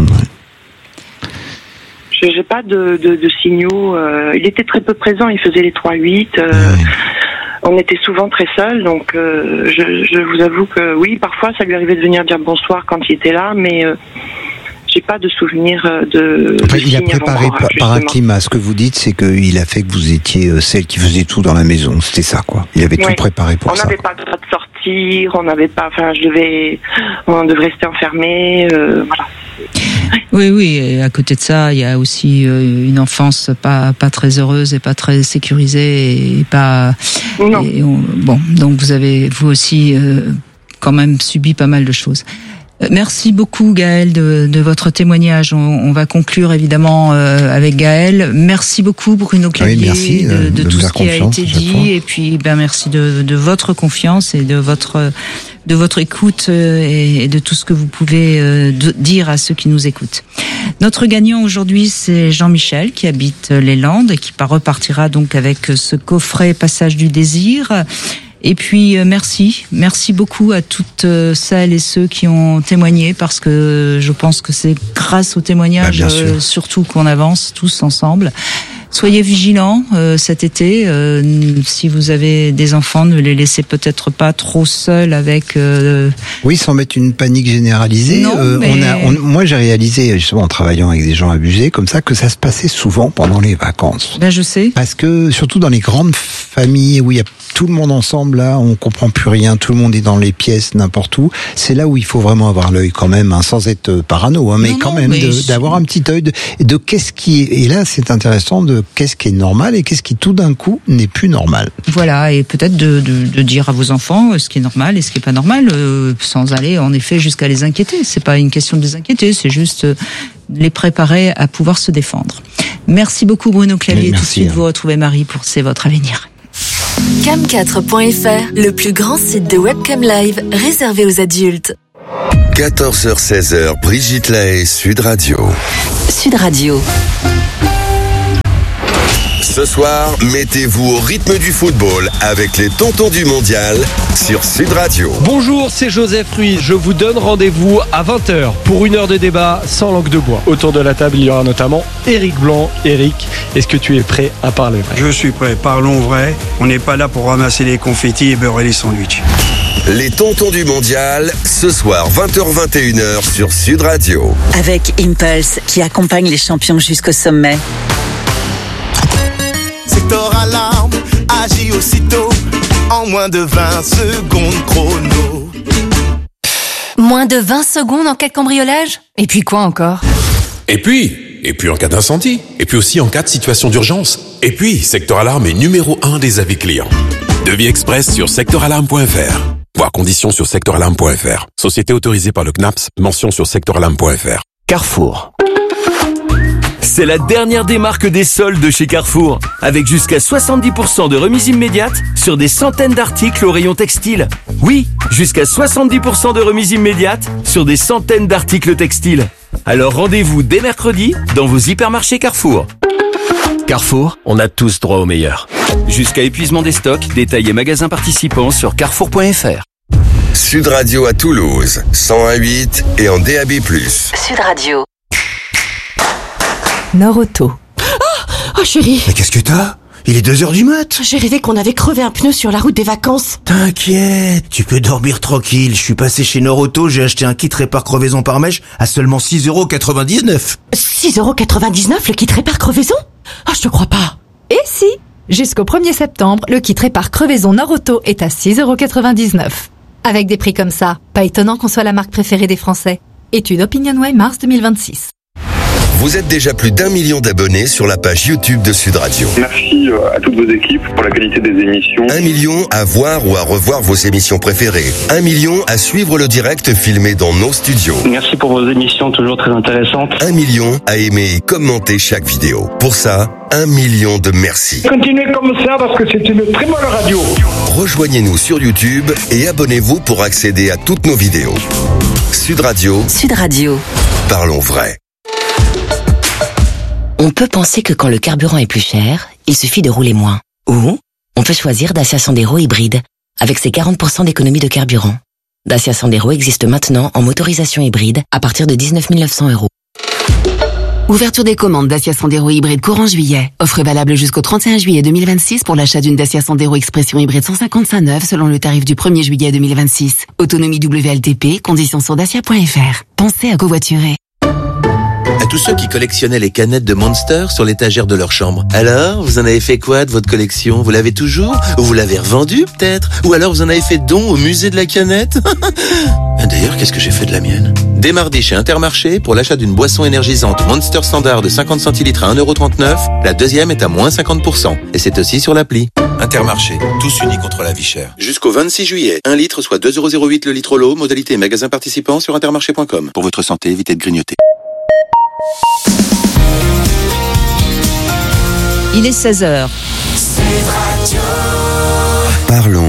S12: Je n'ai pas de signaux. Il était très peu présent. Il faisait les 3-8. On était souvent très seuls, donc je vous avoue que oui, parfois ça lui arrivait de venir dire bonsoir quand il était là, mais j'ai pas de souvenir de.
S13: Il a préparé par un climat. Ce que vous dites, c'est qu'il a fait que vous étiez celle qui faisait tout dans la maison. C'était ça, quoi. Il avait tout préparé pour ça.
S12: On n'avait pas le droit de sortir. On n'avait pas. On devait rester enfermé. Voilà.
S1: Oui. Et à côté de ça, il y a aussi une enfance pas très heureuse et pas très sécurisée et pas.
S12: Non.
S1: Donc vous avez vous aussi quand même subi pas mal de choses. Merci beaucoup Gaëlle de votre témoignage. On va conclure évidemment avec Gaëlle. Merci beaucoup Bruno Clavier de tout ce qui a été dit et puis merci de votre confiance et de votre écoute et de tout ce que vous pouvez dire à ceux qui nous écoutent. Notre gagnant aujourd'hui, c'est Jean-Michel qui habite les Landes et qui repartira donc avec ce coffret Passage du désir. Et puis merci beaucoup à toutes celles et ceux qui ont témoigné parce que je pense que c'est grâce au témoignage surtout qu'on avance tous ensemble. Soyez vigilants cet été. Si vous avez des enfants, ne les laissez peut-être pas trop seuls avec...
S13: Oui, sans mettre une panique généralisée.
S1: Non, mais...
S13: moi, j'ai réalisé, justement, en travaillant avec des gens abusés, comme ça, que ça se passait souvent pendant les vacances.
S1: Ben, je sais.
S13: Parce que, surtout dans les grandes familles où il y a tout le monde ensemble, là, on comprend plus rien, tout le monde est dans les pièces, n'importe où. C'est là où il faut vraiment avoir l'œil quand même, hein, sans être parano, hein, mais quand même d'avoir un petit œil de qu'est-ce qui est, et là c'est intéressant, de qu'est-ce qui est normal et qu'est-ce qui tout d'un coup n'est plus normal.
S1: Voilà, et peut-être de dire à vos enfants ce qui est normal et ce qui est pas normal, sans aller en effet jusqu'à les inquiéter. C'est pas une question de les inquiéter, c'est juste les préparer à pouvoir se défendre. Merci beaucoup Bruno Clavier. Tout de suite vous retrouvez Marie pour C'est votre avenir.
S6: Cam4.fr, le plus grand site de webcam live réservé aux adultes.
S4: 14h-16h, Brigitte Lahaie, Sud Radio.
S6: Sud Radio.
S4: Ce soir, mettez-vous au rythme du football avec les tontons du mondial sur Sud Radio.
S19: Bonjour, c'est Joseph Ruiz. Je vous donne rendez-vous à 20h pour une heure de débat sans langue de bois. Autour de la table, il y aura notamment Éric Blanc. Éric, est-ce que tu es prêt à parler vrai ?
S20: Je suis prêt, parlons vrai. On n'est pas là pour ramasser les confettis et beurrer les sandwichs.
S4: Les tontons du mondial, ce soir 20h-21h sur Sud Radio.
S21: Avec Impulse qui accompagne les champions jusqu'au sommet.
S22: Secteur alarme, agit aussitôt, en moins de 20 secondes chrono.
S23: Moins de 20 secondes en cas de cambriolage ? Et puis quoi encore ?
S10: Et puis en cas d'incendie. Et puis aussi en cas de situation d'urgence. Et puis, Secteur Alarme est numéro 1 des avis clients. Devis express sur secteuralarme.fr. Voir conditions sur secteuralarme.fr. Société autorisée par le CNAPS, mention sur secteuralarme.fr.
S24: Carrefour. C'est la dernière des marques des soldes de chez Carrefour, avec jusqu'à 70% de remise immédiate sur des centaines d'articles au rayon textile. Oui, jusqu'à 70% de remise immédiate sur des centaines d'articles textiles. Alors rendez-vous dès mercredi dans vos hypermarchés Carrefour.
S16: Carrefour, on a tous droit au meilleur. Jusqu'à épuisement des stocks, détails et magasins participants sur carrefour.fr.
S4: Sud Radio à Toulouse, 101.8 et en DAB+.
S6: Sud Radio.
S25: Norauto.
S26: Oh chérie.
S27: Mais qu'est-ce que t'as ? Il est 2h du mat.
S26: J'ai rêvé qu'on avait crevé un pneu sur la route des vacances.
S27: T'inquiète, tu peux dormir tranquille. Je suis passé chez Norauto, j'ai acheté un kit répare crevaison par mèche à seulement 6,99€.
S26: 6,99€ le kit répare crevaison ? Oh, je te crois pas.
S25: Et si ? Jusqu'au 1er septembre, le kit répare crevaison Norauto est à 6,99€. Avec des prix comme ça, pas étonnant qu'on soit la marque préférée des Français. Étude OpinionWay mars 2026.
S4: Vous êtes déjà plus d'1 million d'abonnés sur la page YouTube de Sud Radio.
S28: Merci à toutes vos équipes pour la qualité des émissions.
S4: 1 million à voir ou à revoir vos émissions préférées. 1 million à suivre le direct filmé dans nos studios.
S28: Merci pour vos émissions toujours très intéressantes.
S4: 1 million à aimer et commenter chaque vidéo. Pour ça, 1 million de merci.
S28: Continuez comme ça parce que c'est une très bonne radio.
S4: Rejoignez-nous sur YouTube et abonnez-vous pour accéder à toutes nos vidéos. Sud Radio.
S6: Sud Radio.
S4: Parlons vrai.
S8: On peut penser que quand le carburant est plus cher, il suffit de rouler moins. Ou on peut choisir Dacia Sandero hybride, avec ses 40% d'économie de carburant. Dacia Sandero existe maintenant en motorisation hybride à partir de 19 900 €.
S23: Ouverture des commandes Dacia Sandero hybride courant juillet. Offre valable jusqu'au 31 juillet 2026 pour l'achat d'une Dacia Sandero Expression hybride 155 neuve selon le tarif du 1er juillet 2026. Autonomie WLTP, conditions sur dacia.fr. Pensez à covoiturer.
S11: À tous ceux qui collectionnaient les canettes de Monster sur l'étagère de leur chambre. Alors, vous en avez fait quoi de votre collection ? Vous l'avez toujours ? Ou vous l'avez revendue peut-être ? Ou alors vous en avez fait don au musée de la canette ? D'ailleurs, qu'est-ce que j'ai fait de la mienne ? Dès mardi chez Intermarché, pour l'achat d'une boisson énergisante Monster Standard de 50 centilitres à 1,39€, la deuxième est à moins 50%. Et c'est aussi sur l'appli. Intermarché, tous unis contre la vie chère. Jusqu'au 26 juillet, 1 litre soit 2,08€ le litre l'eau, modalité magasin participant sur intermarché.com. Pour votre santé, évitez de grignoter.
S1: Il est 16h.
S4: Parlons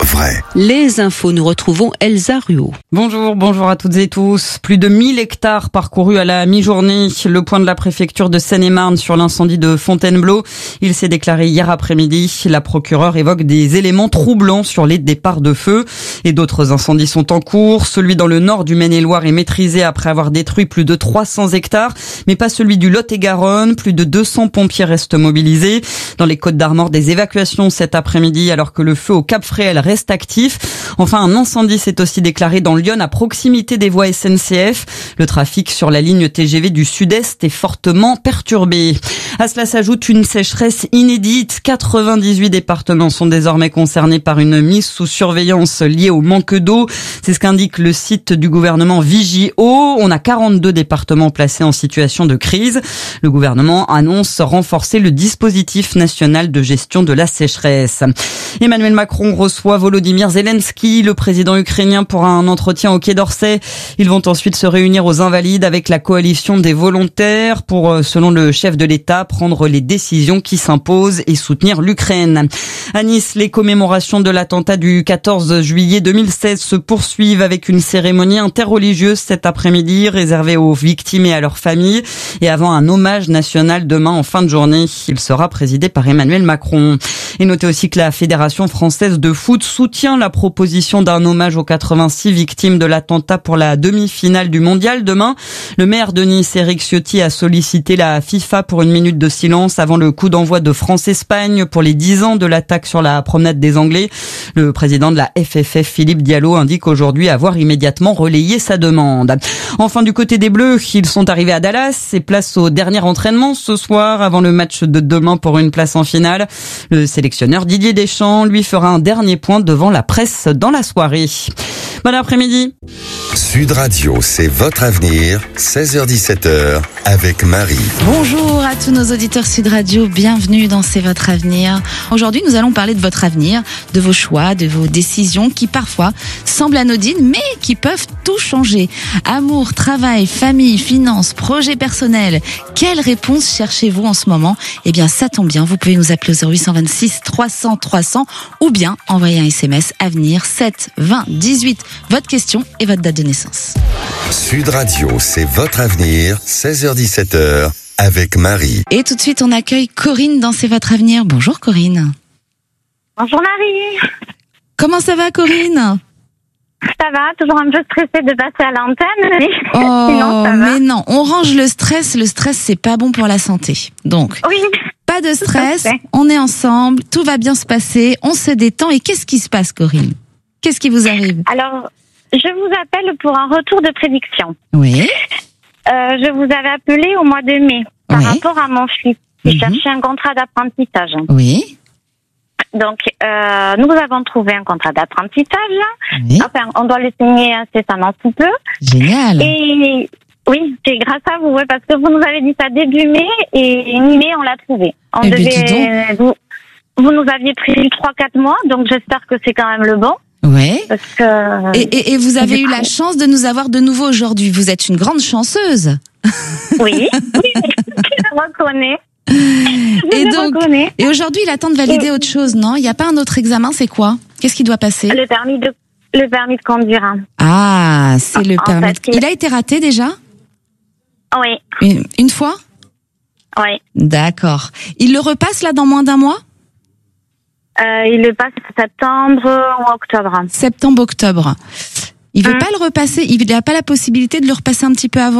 S4: vrai.
S2: Les infos, nous retrouvons Elsa Ruot.
S3: Bonjour à toutes et tous. Plus de 1000 hectares parcourus à la mi-journée. Le point de la préfecture de Seine-et-Marne sur l'incendie de Fontainebleau. Il s'est déclaré hier après-midi. La procureure évoque des éléments troublants sur les départs de feu. Et d'autres incendies sont en cours. Celui dans le nord du Maine-et-Loire est maîtrisé après avoir détruit plus de 300 hectares. Mais pas celui du Lot-et-Garonne. Plus de 200 pompiers restent mobilisés. Dans les Côtes-d'Armor, des évacuations cet après-midi alors que le feu au Cap-Fréhel reste actif. Enfin, un incendie s'est aussi déclaré dans l'Yonne à proximité des voies SNCF. Le trafic sur la ligne TGV du Sud-Est est fortement perturbé. À cela s'ajoute une sécheresse inédite. 98 départements sont désormais concernés par une mise sous surveillance liée au manque d'eau. C'est ce qu'indique le site du gouvernement Vigio. On a 42 départements placés en situation de crise. Le gouvernement annonce renforcer le dispositif national de gestion de la sécheresse. Emmanuel Macron reçoit Volodymyr Zelensky, le président ukrainien, pour un entretien au Quai d'Orsay. Ils vont ensuite se réunir aux Invalides avec la coalition des volontaires pour, selon le chef de l'État, prendre les décisions qui s'imposent et soutenir l'Ukraine. À Nice, les commémorations de l'attentat du 14 juillet 2016 se poursuivent avec une cérémonie interreligieuse cet après-midi réservée aux victimes et à leurs familles et avant un hommage national demain en fin de journée. Il sera présidé par Emmanuel Macron. Et notez aussi que la Fédération française de foot soutient la proposition d'un hommage aux 86 victimes de l'attentat pour la demi-finale du mondial demain. Le maire de Nice, Éric Ciotti, a sollicité la FIFA pour une minute de silence avant le coup d'envoi de France-Espagne pour les 10 ans de l'attaque sur la promenade des Anglais. Le président de la FFF, Philippe Diallo, indique aujourd'hui avoir immédiatement relayé sa demande. Enfin, du côté des Bleus, ils sont arrivés à Dallas et place au dernier entraînement ce soir avant le match de demain pour une place en finale. Le sélectionneur Didier Deschamps, lui, fera un dernier point devant la presse dans la soirée. Bon après-midi.
S4: Sud Radio, c'est votre avenir, 16h-17h, avec Marie.
S5: Bonjour à tous nos auditeurs Sud Radio, bienvenue dans C'est votre avenir. Aujourd'hui, nous allons parler de votre avenir, de vos choix, de vos décisions qui parfois semblent anodines, mais qui peuvent tout changer. Amour, travail, famille, finances, projets personnels. Quelle réponse cherchez-vous en ce moment ? Eh bien, ça tombe bien, vous pouvez nous appeler au 0826 300 300 ou bien envoyer un SMS avenir 7 20 18. Votre question et votre date de naissance.
S4: Sud Radio, c'est votre avenir, 16h-17h, avec Marie.
S5: Et tout de suite, on accueille Corinne dans C'est votre avenir. Bonjour Corinne.
S7: Bonjour Marie.
S5: Comment ça va Corinne ?
S7: Ça va, toujours un peu stressée de passer à l'antenne, mais
S5: oh,
S7: sinon ça va.
S5: Mais non, on range le stress c'est pas bon pour la santé. Donc,
S7: oui.
S5: Pas de stress, on est ensemble, tout va bien se passer, on se détend. Et qu'est-ce qui se passe Corinne ? Qu'est-ce qui vous arrive ?
S7: Alors, je vous appelle pour un retour de prédiction.
S5: Oui.
S7: Je vous avais appelé au mois de mai par rapport à mon fils qui cherchait un contrat d'apprentissage.
S5: Oui.
S7: Donc, nous avons trouvé un contrat d'apprentissage.
S5: Oui.
S7: Enfin, on doit le signer incessamment sous peu.
S5: Génial.
S7: Et oui, c'est grâce à vous, parce que vous nous avez dit ça début mai et mi-mai, on l'a trouvé. On devait, vous nous aviez pris 3-4 mois, donc j'espère que c'est quand même le bon.
S5: Ouais.
S7: Parce que
S5: et vous avez eu la chance de nous avoir de nouveau aujourd'hui. Vous êtes une grande chanceuse.
S7: Oui, je reconnais.
S5: Et aujourd'hui, il attend de valider autre chose, non ? Il n'y a pas un autre examen, c'est quoi ? Qu'est-ce qui doit passer ?
S7: Le permis de conduire.
S5: Ah, c'est le permis. En fait, il a été raté déjà ?
S7: Oui.
S5: Une fois ?
S7: Oui.
S5: D'accord. Il le repasse là dans moins d'un mois ?
S7: Il le passe septembre ou octobre.
S5: Septembre-octobre. Il veut pas le repasser. Il n'a pas la possibilité de le repasser un petit peu avant ?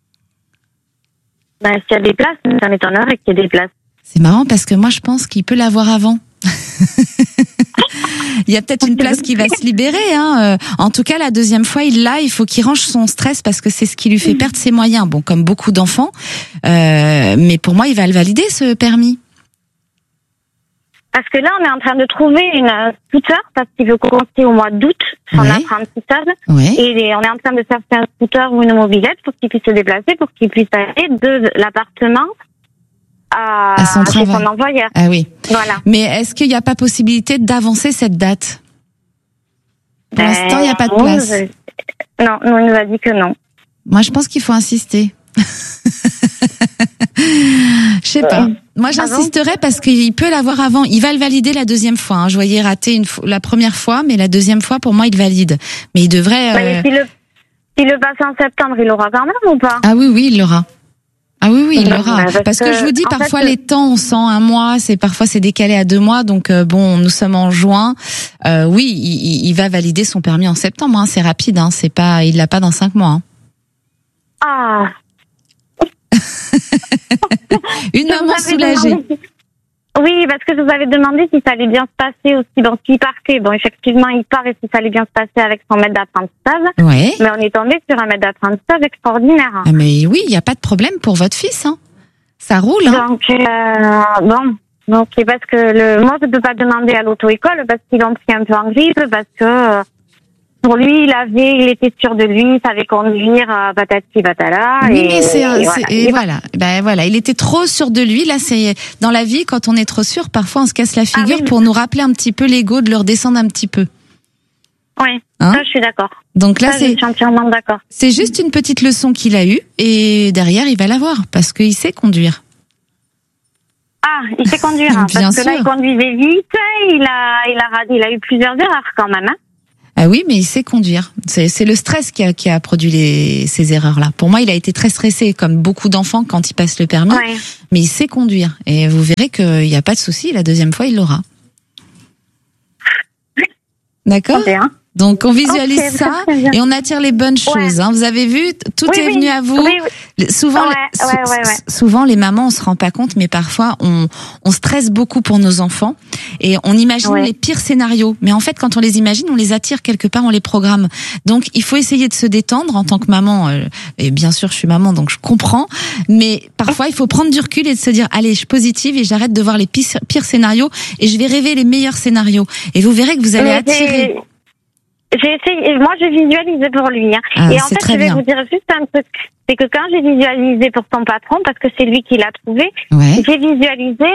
S7: S'il y a des places, ça m'étonnerait qu'il y ait des places.
S5: C'est marrant parce que moi, je pense qu'il peut l'avoir avant. Il y a peut-être une place qui va se libérer. En tout cas, la deuxième fois, il faut qu'il range son stress parce que c'est ce qui lui fait perdre ses moyens. Bon, comme beaucoup d'enfants. Mais pour moi, il va le valider, ce permis.
S7: Parce que là, on est en train de trouver une scooter parce qu'il veut commencer au mois d'août son apprentissage.
S5: Oui.
S7: Et on est en train de chercher un scooter ou une mobilette pour qu'il puisse se déplacer, pour qu'il puisse aller de l'appartement à
S5: son travail.
S7: Chez son employeur.
S5: Ah oui.
S7: Voilà.
S5: Mais est-ce qu'il n'y a pas possibilité d'avancer cette date ? Pour l'instant, il n'y a pas de place.
S7: Non, on nous a dit que non.
S5: Moi, je pense qu'il faut insister. Je sais pas. Moi, j'insisterais parce qu'il peut l'avoir avant. Il va le valider la deuxième fois. Hein. Je voyais rater la première fois, mais la deuxième fois, pour moi, il valide. Mais il devrait...
S7: S'il le passe en septembre, il l'aura quand même ou pas?
S5: Ah oui, il l'aura. Ah oui, il l'aura. Parce que je vous dis, parfois les temps, on sent un mois, parfois c'est décalé à 2 mois. Donc bon, nous sommes en juin. Oui, il va valider son permis en septembre. Hein. C'est rapide. Hein. C'est pas, il l'a pas dans 5 mois. Hein.
S7: Ah.
S5: Une maman soulagée.
S7: Oui, parce que je vous avais demandé si ça allait bien se passer aussi. Donc, s'il partait, bon, effectivement, il part et si ça allait bien se passer avec son maître d'apprentissage.
S5: Ouais.
S7: Mais on est tombé sur un maître d'apprentissage extraordinaire.
S5: Ah, mais oui, il n'y a pas de problème pour votre fils, hein. Ça roule, hein.
S7: Donc, parce que moi, je ne peux pas demander à l'auto-école parce qu'ils l'ont pris un peu en grippe, parce que, pour lui, il était sûr de lui, il savait conduire, patati patala.
S5: Oui, mais voilà. Ben voilà, il était trop sûr de lui. Là, c'est dans la vie, quand on est trop sûr, parfois on se casse la figure pour nous rappeler un petit peu l'ego, de le redescendre un petit peu.
S7: Oui,
S5: hein?
S7: Ça, je suis d'accord.
S5: Donc là,
S7: je suis entièrement d'accord.
S5: C'est juste une petite leçon qu'il a eue et derrière, il va l'avoir parce qu'il sait conduire.
S7: Ah, il sait conduire, hein, parce que là, il conduisait vite. Il a eu plusieurs erreurs quand même. Hein.
S5: Ah oui, mais il sait conduire. C'est le stress qui a produit ces erreurs-là. Pour moi, il a été très stressé, comme beaucoup d'enfants quand ils passent le permis. Ouais. Mais il sait conduire. Et vous verrez qu'il n'y a pas de souci. La deuxième fois, il l'aura. D'accord ? Donc, on visualise ça et on attire les bonnes choses. Hein. Vous avez vu, tout est venu à vous. Oui. Souvent, les mamans, on se rend pas compte, mais parfois, on stresse beaucoup pour nos enfants et on imagine les pires scénarios. Mais en fait, quand on les imagine, on les attire quelque part, on les programme. Donc, il faut essayer de se détendre en tant que maman. Et bien sûr, je suis maman, donc je comprends. Mais parfois, il faut prendre du recul et de se dire, allez, je suis positive et j'arrête de voir les pires scénarios et je vais rêver les meilleurs scénarios. Et vous verrez que vous allez attirer.
S7: J'ai essayé, moi je visualisais pour lui. Hein. Et en fait, je vais vous dire juste un truc. C'est que quand j'ai visualisé pour son patron, parce que c'est lui qui l'a trouvé, j'ai visualisé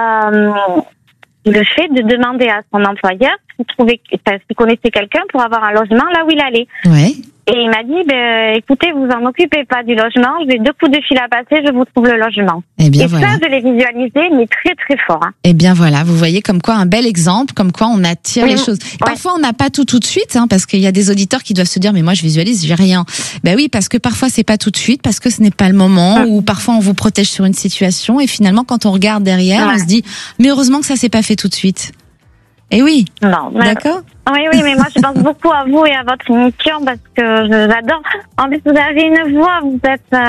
S7: le fait de demander à son employeur s'il connaissait quelqu'un pour avoir un logement là où il allait.
S5: Ouais.
S7: Et il m'a dit, écoutez, vous en occupez pas du logement, j'ai 2 coups de fil à passer, je vous trouve le logement.
S5: Et
S7: ça, je l'ai visualisé, mais très très fort. Hein.
S5: Et bien voilà, vous voyez comme quoi un bel exemple, comme quoi on attire les choses. Parfois, on n'a pas tout de suite, hein, parce qu'il y a des auditeurs qui doivent se dire, mais moi je visualise, j'ai rien. Ben oui, parce que parfois c'est pas tout de suite, parce que ce n'est pas le moment, ou parfois on vous protège sur une situation, et finalement quand on regarde derrière, on se dit, mais heureusement que ça s'est pas fait tout de suite. Et oui.
S7: Non.
S5: D'accord.
S7: Oui, mais moi je pense beaucoup à vous et à votre émission parce que j'adore. En plus, vous avez une voix, vous êtes.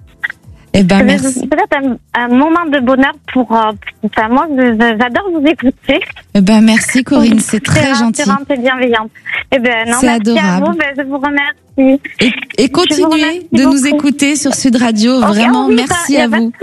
S5: Merci.
S7: Peut-être un moment de bonheur pour. Enfin, moi, j'adore vous écouter.
S5: Merci Corinne, c'est très gentil.
S7: C'est bienveillante.
S5: C'est
S7: merci
S5: adorable.
S7: à vous. Je vous remercie.
S5: Et continuez de nous écouter sur Sud Radio. Vraiment, merci à vous.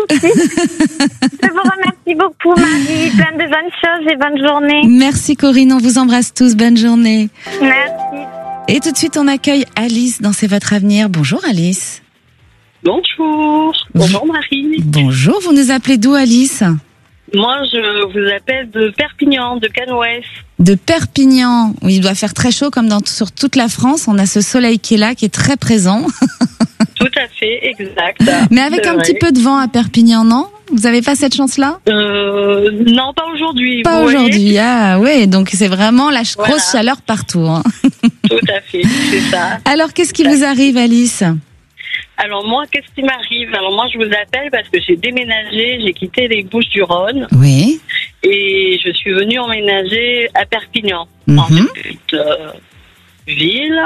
S7: Je vous remercie beaucoup, Marie. Plein de bonnes choses et bonne journée.
S5: Merci Corinne, on vous embrasse tous. Bonne journée.
S7: Merci.
S5: Et tout de suite, on accueille Alice dans C'est votre avenir. Bonjour Alice.
S9: Bonjour. Bonjour Marie.
S5: Bonjour, vous nous appelez d'où Alice ?
S9: Moi, je vous appelle de Perpignan, de Canouès.
S5: De Perpignan. Oui, il doit faire très chaud comme sur toute la France. On a ce soleil qui est là, qui est très présent.
S9: Tout à fait, exact.
S5: Mais avec un petit peu de vent à Perpignan, non ? Vous avez pas cette chance-là ?
S9: Non, pas aujourd'hui.
S5: Pas aujourd'hui. Ah ouais, donc c'est vraiment la grosse chaleur partout. Hein.
S9: Tout à fait, c'est ça.
S5: Alors, qu'est-ce qui vous arrive, Alice ?
S9: Alors moi, qu'est-ce qui m'arrive ? Alors moi, je vous appelle parce que j'ai déménagé, j'ai quitté les Bouches-du-Rhône.
S5: Oui.
S9: Et je suis venue emménager à Perpignan, dans une petite ville.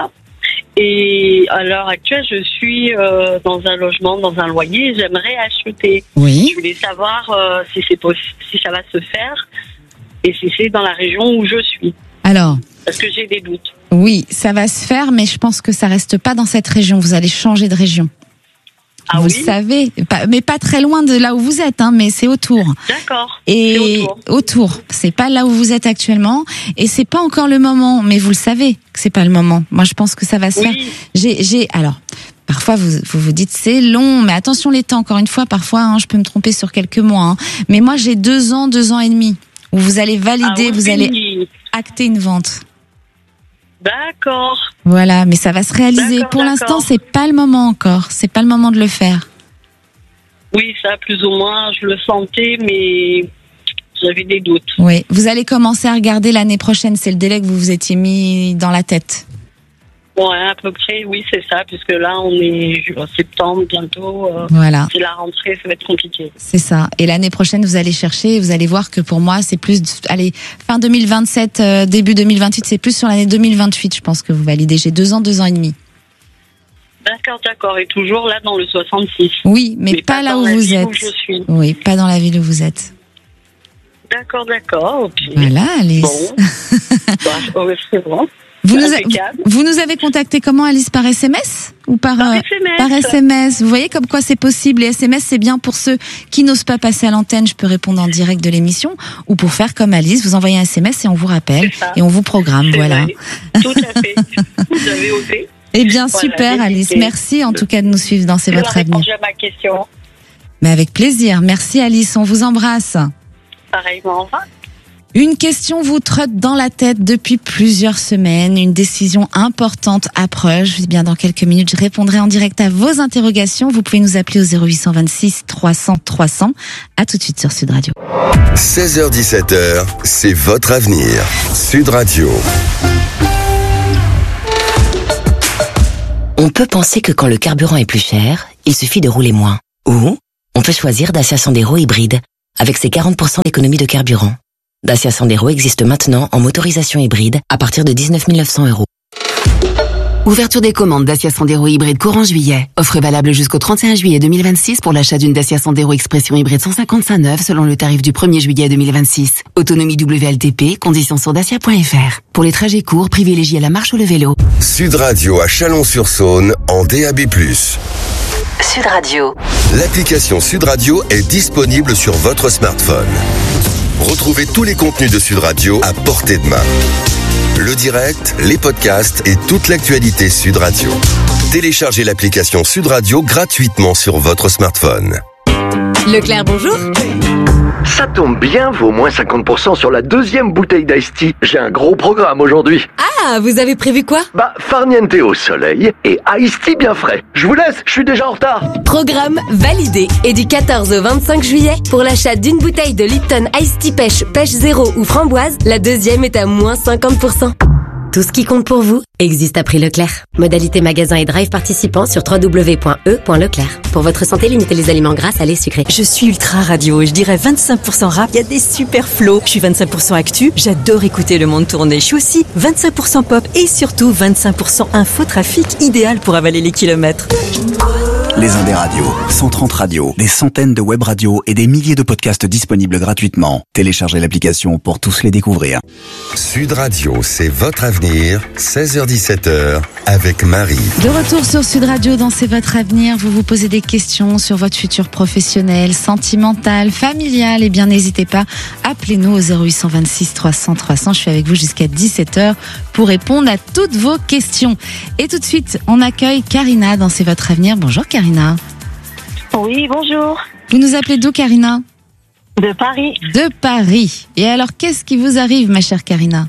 S9: Et à l'heure actuelle, je suis dans un logement, dans un loyer. J'aimerais acheter.
S5: Oui.
S9: Je voulais savoir si ça va se faire et si c'est dans la région où je suis.
S5: Alors.
S9: Parce que j'ai des doutes.
S5: Oui, ça va se faire, mais je pense que ça reste pas dans cette région. Vous allez changer de région. Vous le savez, mais pas très loin de là où vous êtes, hein, mais c'est autour.
S9: D'accord.
S5: Et autour. C'est pas là où vous êtes actuellement, et c'est pas encore le moment. Mais vous le savez que c'est pas le moment. Moi, je pense que ça va se faire. Alors. Parfois, vous dites c'est long, mais attention les temps. Encore une fois, parfois, hein, je peux me tromper sur quelques mois. Hein. Mais moi, j'ai 2 ans et demi où vous allez valider, vous allez acter une vente.
S9: D'accord.
S5: Voilà, mais ça va se réaliser. Pour l'instant, c'est pas le moment encore. C'est pas le moment de le faire.
S9: Oui, ça, plus ou moins, je le sentais, mais j'avais des doutes.
S5: Oui, vous allez commencer à regarder l'année prochaine, c'est le délai que vous vous étiez mis dans la tête.
S9: Ouais, à peu près, oui, c'est ça, puisque là, on est en septembre bientôt.
S5: Voilà.
S9: C'est la rentrée, ça va être compliqué.
S5: C'est ça. Et l'année prochaine, vous allez chercher et vous allez voir que pour moi, c'est plus, fin 2027, début 2028, c'est plus sur l'année 2028, je pense que vous validez. J'ai 2 ans et demi.
S9: D'accord. Et toujours là, dans le 66.
S5: Oui, mais pas là où vous êtes.
S9: Où je suis.
S5: Oui, pas dans la ville où vous êtes.
S9: D'accord. Okay.
S5: Voilà, Alice.
S9: Bon. C'est bon.
S5: Vous nous avez contacté comment, Alice, par SMS ou par
S9: SMS.
S5: Par SMS. Vous voyez comme quoi c'est possible. Les SMS, c'est bien pour ceux qui n'osent pas passer à l'antenne. Je peux répondre en direct de l'émission, ou pour faire comme Alice, vous envoyez un SMS et on vous rappelle et on vous programme. Voilà.
S9: Vrai. Tout à fait. Vous avez osé.
S5: Eh bien, super, Alice. Merci en tout cas de nous suivre dans C'est votre avenir.
S9: J'ai ma question.
S5: Mais avec plaisir. Merci, Alice. On vous embrasse.
S9: Pareillement. Au revoir.
S5: Une question vous trotte dans la tête depuis plusieurs semaines. Une décision importante approche. Eh bien, dans quelques minutes, je répondrai en direct à vos interrogations. Vous pouvez nous appeler au 0826 300 300. À tout de suite sur Sud Radio.
S4: 16h-17h, c'est votre avenir. Sud Radio.
S8: On peut penser que quand le carburant est plus cher, il suffit de rouler moins. Ou on peut choisir Dacia Sandero hybride, avec ses 40% d'économie de carburant. Dacia Sandero existe maintenant en motorisation hybride à partir de 19 900 €.
S23: Ouverture des commandes Dacia Sandero hybride courant juillet. Offre valable jusqu'au 31 juillet 2026 pour l'achat d'une Dacia Sandero Expression hybride 155 neuve selon le tarif du 1er juillet 2026. Autonomie WLTP, conditions sur dacia.fr. Pour les trajets courts, privilégiez la marche ou le vélo.
S4: Sud Radio à Chalon-sur-Saône en DAB+.
S21: Sud Radio.
S4: L'application Sud Radio est disponible sur votre smartphone. Retrouvez tous les contenus de Sud Radio à portée de main. Le direct, les podcasts et toute l'actualité Sud Radio. Téléchargez l'application Sud Radio gratuitement sur votre smartphone.
S6: Leclerc, bonjour.
S12: Ça tombe bien, vaut moins 50% sur la 2e bouteille d'Ice Tea. J'ai un gros programme aujourd'hui.
S6: Ah, vous avez prévu quoi?
S12: Farniente au soleil et Ice Tea bien frais. Je vous laisse, je suis déjà en retard.
S6: Programme validé. Et du 14 au 25 juillet, pour l'achat d'une bouteille de Lipton Ice Tea Pêche zéro ou framboise, la 2e est à moins 50%. Tout ce qui compte pour vous existe à prix Leclerc. Modalité magasin et drive participant sur www.e.leclerc. Pour votre santé, limitez les aliments gras, salés, sucrés.
S13: Je suis ultra radio et je dirais 25% rap. Il y a des super flows. Je suis 25% actu. J'adore écouter le monde tourner. Je suis aussi 25% pop et surtout 25% infotrafic, idéal pour avaler les kilomètres.
S14: Les Indes radios, 130 radios, des centaines de web radios et des milliers de podcasts disponibles gratuitement. Téléchargez l'application pour tous les découvrir.
S4: Sud Radio, c'est votre avenir, 16h-17h, avec Marie.
S5: De retour sur Sud Radio dans C'est votre avenir, vous vous posez des questions sur votre futur professionnel, sentimental, familial, et bien n'hésitez pas, appelez-nous au 0826 300 300. Je suis avec vous jusqu'à 17h pour répondre à toutes vos questions. Et tout de suite, on accueille Karina dans C'est votre avenir. Bonjour Karina.
S7: Oui, bonjour.
S5: Vous nous appelez d'où, Karina?
S7: De Paris.
S5: De Paris. Et alors, qu'est-ce qui vous arrive, ma chère Karina?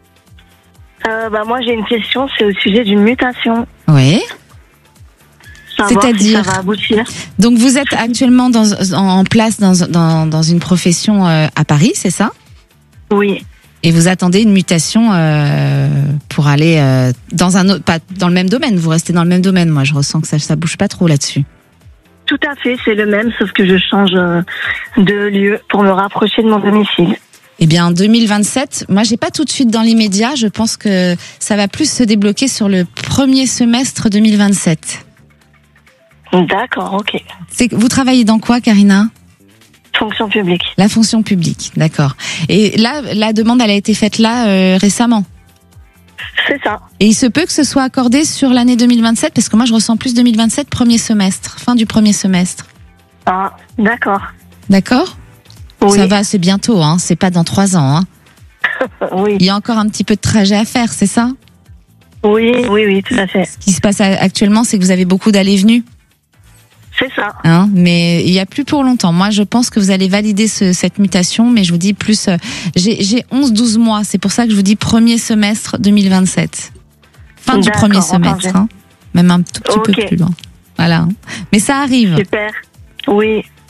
S7: Moi, j'ai une question, c'est au sujet d'une mutation.
S5: Oui. C'est-à-dire,
S7: si ça va aboutir.
S5: Donc, vous êtes actuellement en place dans une profession à Paris, c'est ça?
S7: Oui.
S5: Et vous attendez une mutation pour aller dans un autre, pas dans le même domaine. Vous restez dans le même domaine. Moi, je ressens que ça bouge pas trop là-dessus.
S7: Tout à fait, c'est le même, sauf que je change de lieu pour me rapprocher de mon domicile.
S5: Eh bien, en 2027, moi, j'ai pas tout de suite dans l'immédiat. Je pense que ça va plus se débloquer sur le premier semestre 2027.
S7: D'accord, ok.
S5: Vous travaillez dans quoi, Karina?
S7: Fonction publique.
S5: La fonction publique, d'accord. Et là, la demande, elle a été faite là récemment.
S7: C'est ça.
S5: Et il se peut que ce soit accordé sur l'année 2027, parce que moi, je ressens plus 2027, premier semestre, fin du premier semestre.
S7: Ah, d'accord.
S5: D'accord? Oui. Ça va, c'est bientôt, hein. C'est pas dans 3 ans, hein.
S7: Oui.
S5: Il y a encore un petit peu de trajet à faire, c'est ça?
S7: Oui, tout à fait.
S5: Ce qui se passe actuellement, c'est que vous avez beaucoup d'allées-venues.
S7: C'est ça.
S5: Hein, mais il y a plus pour longtemps. Moi, je pense que vous allez valider cette mutation, mais je vous dis plus, j'ai 11-12 mois. C'est pour ça que je vous dis premier semestre 2027. Fin du premier semestre, hein. Même un tout petit peu plus loin. Voilà. Mais ça arrive.
S7: Super. Oui.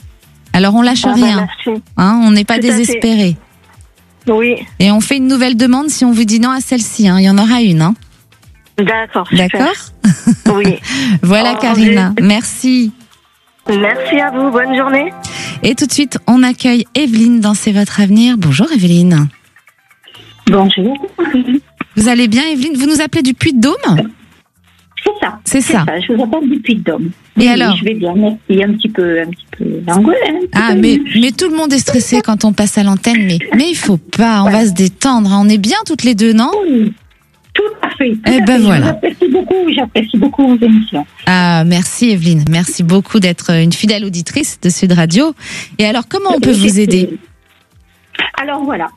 S5: Alors on lâche rien.
S7: Merci.
S5: Hein, on n'est pas
S7: Tout à fait.
S5: désespéré.
S7: Oui.
S5: Et on fait une nouvelle demande si on vous dit non à celle-ci. Hein. Il y en aura une. Hein.
S7: D'accord. Super.
S5: D'accord.
S7: Oui.
S5: Voilà, Karina. Merci.
S7: Merci à vous. Bonne journée.
S5: Et tout de suite, on accueille Evelyne dans C'est votre avenir. Bonjour Evelyne.
S10: Bonjour.
S5: Vous allez bien Evelyne? Vous nous appelez du Puy-de-Dôme?
S10: C'est ça. Je vous appelle du Puy-de-Dôme.
S5: Et alors?
S10: Je vais bien, merci. Un petit peu angoissée.
S5: Mais tout le monde est stressé quand on passe à l'antenne, mais il faut pas, on va se détendre. On est bien toutes les deux, non?
S10: Oui, tout à fait.
S5: Voilà.
S10: J'apprécie beaucoup vos émissions.
S5: Ah, merci Evelyne. Merci beaucoup d'être une fidèle auditrice de Sud Radio. Et alors, comment on peut vous aider?
S10: Alors voilà.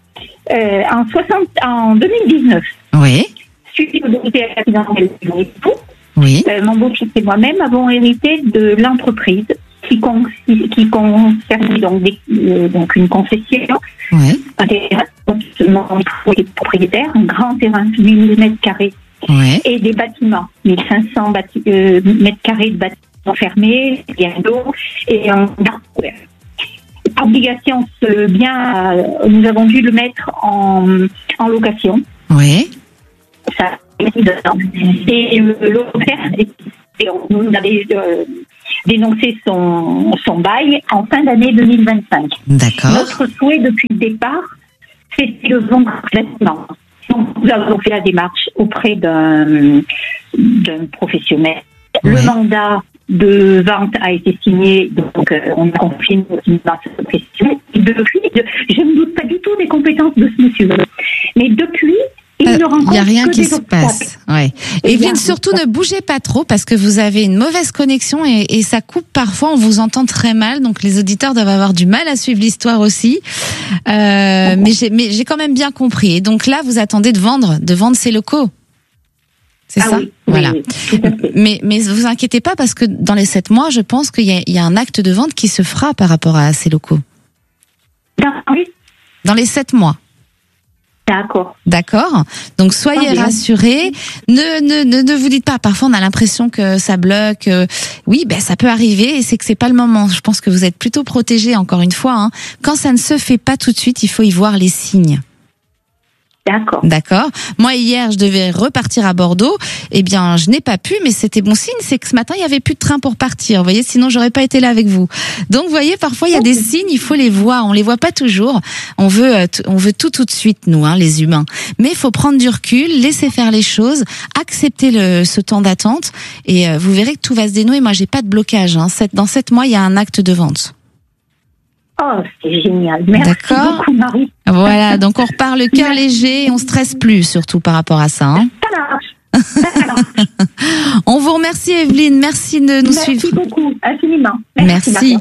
S10: En 2019.
S5: Oui.
S10: Suite au décès accidentel de mon époux,
S5: oui.
S10: Mon beau-fils et moi-même avons hérité de l'entreprise qui concernait donc une concession.
S5: Oui.
S10: Mon époux est propriétaire, un grand terrain de 1000 mètres carrés et des bâtiments, 1500 mètres carrés de bâtiments fermés, bien d'eau et un garde couvert. Obligation, ce bien, nous avons dû le mettre en location.
S5: Oui.
S10: Ça, et l'OFR, nous avait dénoncé son bail en fin d'année 2025.
S5: D'accord.
S10: Notre souhait depuis le départ, c'était le bon complètement. Donc, nous avons fait la démarche auprès d'un professionnel. Ouais. Le mandat de vente a été signé, donc on a confié dans cette question. Et depuis, je ne doute pas du tout des compétences de ce monsieur. Mais depuis, il n'y a
S5: rien qui se passe. Ouais. Evelyne, surtout ne bougez pas trop parce que vous avez une mauvaise connexion et ça coupe parfois. On vous entend très mal, donc les auditeurs doivent avoir du mal à suivre l'histoire aussi. Mais j'ai quand même bien compris. Et donc là, vous attendez de vendre ces locaux. C'est ça,
S10: oui,
S5: voilà.
S10: Oui,
S5: mais vous inquiétez pas parce que dans les 7 mois, je pense qu'il y a un acte de vente qui se fera par rapport à ces locaux. Dans les 7 mois. D'accord. Donc soyez rassurés. Ne vous dites pas. Parfois on a l'impression que ça bloque. Oui, ça peut arriver. Et c'est que c'est pas le moment. Je pense que vous êtes plutôt protégés. Encore une fois, hein. Quand ça ne se fait pas tout de suite, il faut y voir les signes. D'accord. Moi, hier, je devais repartir à Bordeaux. Eh bien, je n'ai pas pu, mais c'était bon signe. C'est que ce matin, il y avait plus de train pour partir. Vous voyez, sinon, j'aurais pas été là avec vous. Donc, vous voyez, parfois, il y a des signes, il faut les voir. On les voit pas toujours. On veut tout de suite, nous, hein, les humains. Mais il faut prendre du recul, laisser faire les choses, accepter ce temps d'attente, et vous verrez que tout va se dénouer. Moi, j'ai pas de blocage, hein. Dans 7 mois, il y a un acte de vente.
S10: Oh, c'est génial. Merci beaucoup, Marie.
S5: Voilà, donc on repart le cœur léger et on stresse plus, surtout par rapport à ça. Hein.
S10: Ça marche.
S5: On vous remercie, Evelyne. Merci de nous suivre.
S10: Merci beaucoup, infiniment.
S5: Merci.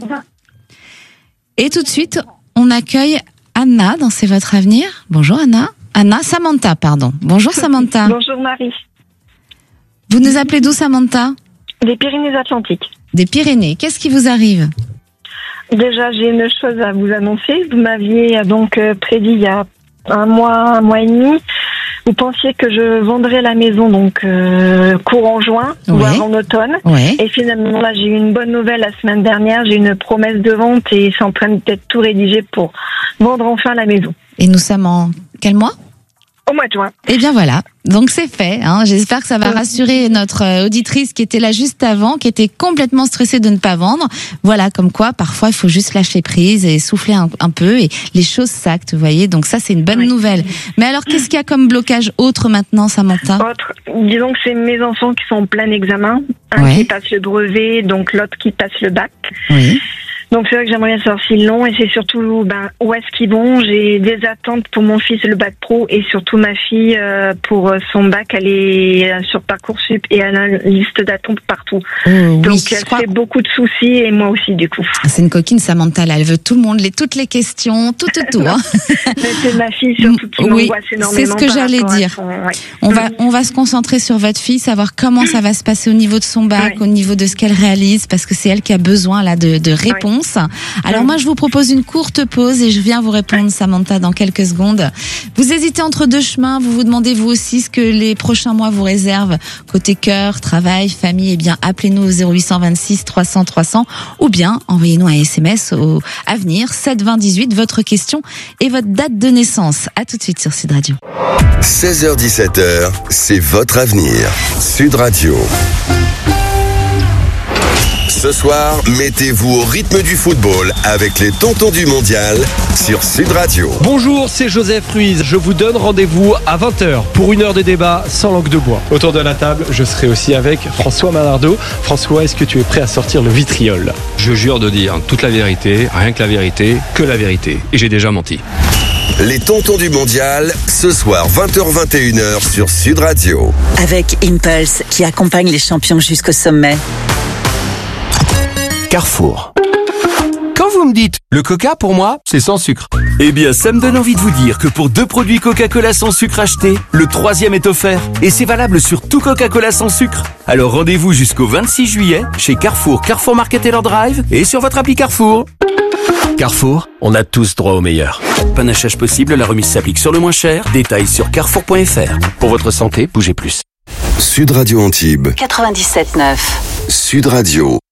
S5: Et tout de suite, on accueille Anna dans C'est votre avenir. Bonjour Anna. Samantha, pardon. Bonjour Samantha.
S15: Bonjour Marie.
S5: Vous nous appelez d'où, Samantha?
S15: Des Pyrénées-Atlantiques.
S5: Des Pyrénées. Qu'est-ce qui vous arrive?
S15: Déjà, j'ai une chose à vous annoncer. Vous m'aviez donc prédit il y a un mois et demi. Vous pensiez que je vendrais la maison donc courant juin ou avant automne. Et finalement, là, j'ai eu une bonne nouvelle la semaine dernière. J'ai une promesse de vente et c'est en train d'être tout rédigé pour vendre enfin la maison.
S5: Et nous sommes en quel mois?
S15: Au mois de juin.
S5: Eh bien voilà, donc c'est fait. Hein. J'espère que ça va rassurer notre auditrice qui était là juste avant, qui était complètement stressée de ne pas vendre. Voilà, comme quoi parfois il faut juste lâcher prise et souffler un peu et les choses s'actent, vous voyez. Donc ça c'est une bonne nouvelle. Mais alors qu'est-ce qu'il y a comme blocage autre maintenant, Samantha?
S15: Disons que c'est mes enfants qui sont en plein examen. Un qui passe le brevet, donc l'autre qui passe le bac.
S5: Oui.
S15: Donc c'est vrai que j'aimerais bien savoir s'ils l'ont et c'est surtout où est-ce qu'ils vont. J'ai des attentes pour mon fils le bac pro et surtout ma fille pour son bac. Elle est sur Parcoursup et elle a une liste d'attente partout. Donc elle fait beaucoup de soucis et moi aussi du coup.
S5: C'est une coquine Samantha là, elle veut tout le monde, toutes les questions, tout. Hein.
S15: Mais c'est ma fille surtout qui m'angoisse énormément.
S5: C'est ce que j'allais dire. On va se concentrer sur votre fille, savoir comment ça va se passer au niveau de son bac, au niveau de ce qu'elle réalise, parce que c'est elle qui a besoin là de réponses. réponses. Alors moi, je vous propose une courte pause et je viens vous répondre, Samantha, dans quelques secondes. Vous hésitez entre deux chemins, vous vous demandez vous aussi ce que les prochains mois vous réservent côté cœur, travail, famille. Eh bien, appelez-nous au 0826 300 300 ou bien envoyez-nous un SMS au Avenir 7 20 18, votre question et votre date de naissance. À tout de suite sur Sud Radio.
S4: 16h-17h, c'est votre avenir. Sud Radio. Ce soir, mettez-vous au rythme du football avec les Tontons du Mondial sur Sud Radio.
S16: Bonjour, c'est Joseph Ruiz. Je vous donne rendez-vous à 20h pour une heure de débat sans langue de bois. Autour de la table, je serai aussi avec François Manardo. François, est-ce que tu es prêt à sortir le vitriol ?
S17: Je jure de dire toute la vérité, rien que la vérité, que la vérité. Et j'ai déjà menti.
S4: Les Tontons du Mondial, ce soir 20h-21h sur Sud Radio.
S21: Avec Impulse, qui accompagne les champions jusqu'au sommet.
S18: Carrefour. Quand vous me dites le coca, pour moi, c'est sans sucre. Eh bien, ça me donne envie de vous dire que pour 2 produits Coca-Cola sans sucre achetés, le 3e est offert. Et c'est valable sur tout Coca-Cola sans sucre. Alors rendez-vous jusqu'au 26 juillet chez Carrefour, Carrefour Market Taylor Drive et sur votre appli Carrefour. Carrefour, on a tous droit au meilleur. Panachage possible, la remise s'applique sur le moins cher. Détails sur carrefour.fr. Pour votre santé, bougez plus.
S4: Sud Radio Antibes.
S21: 97.9.
S4: Sud Radio.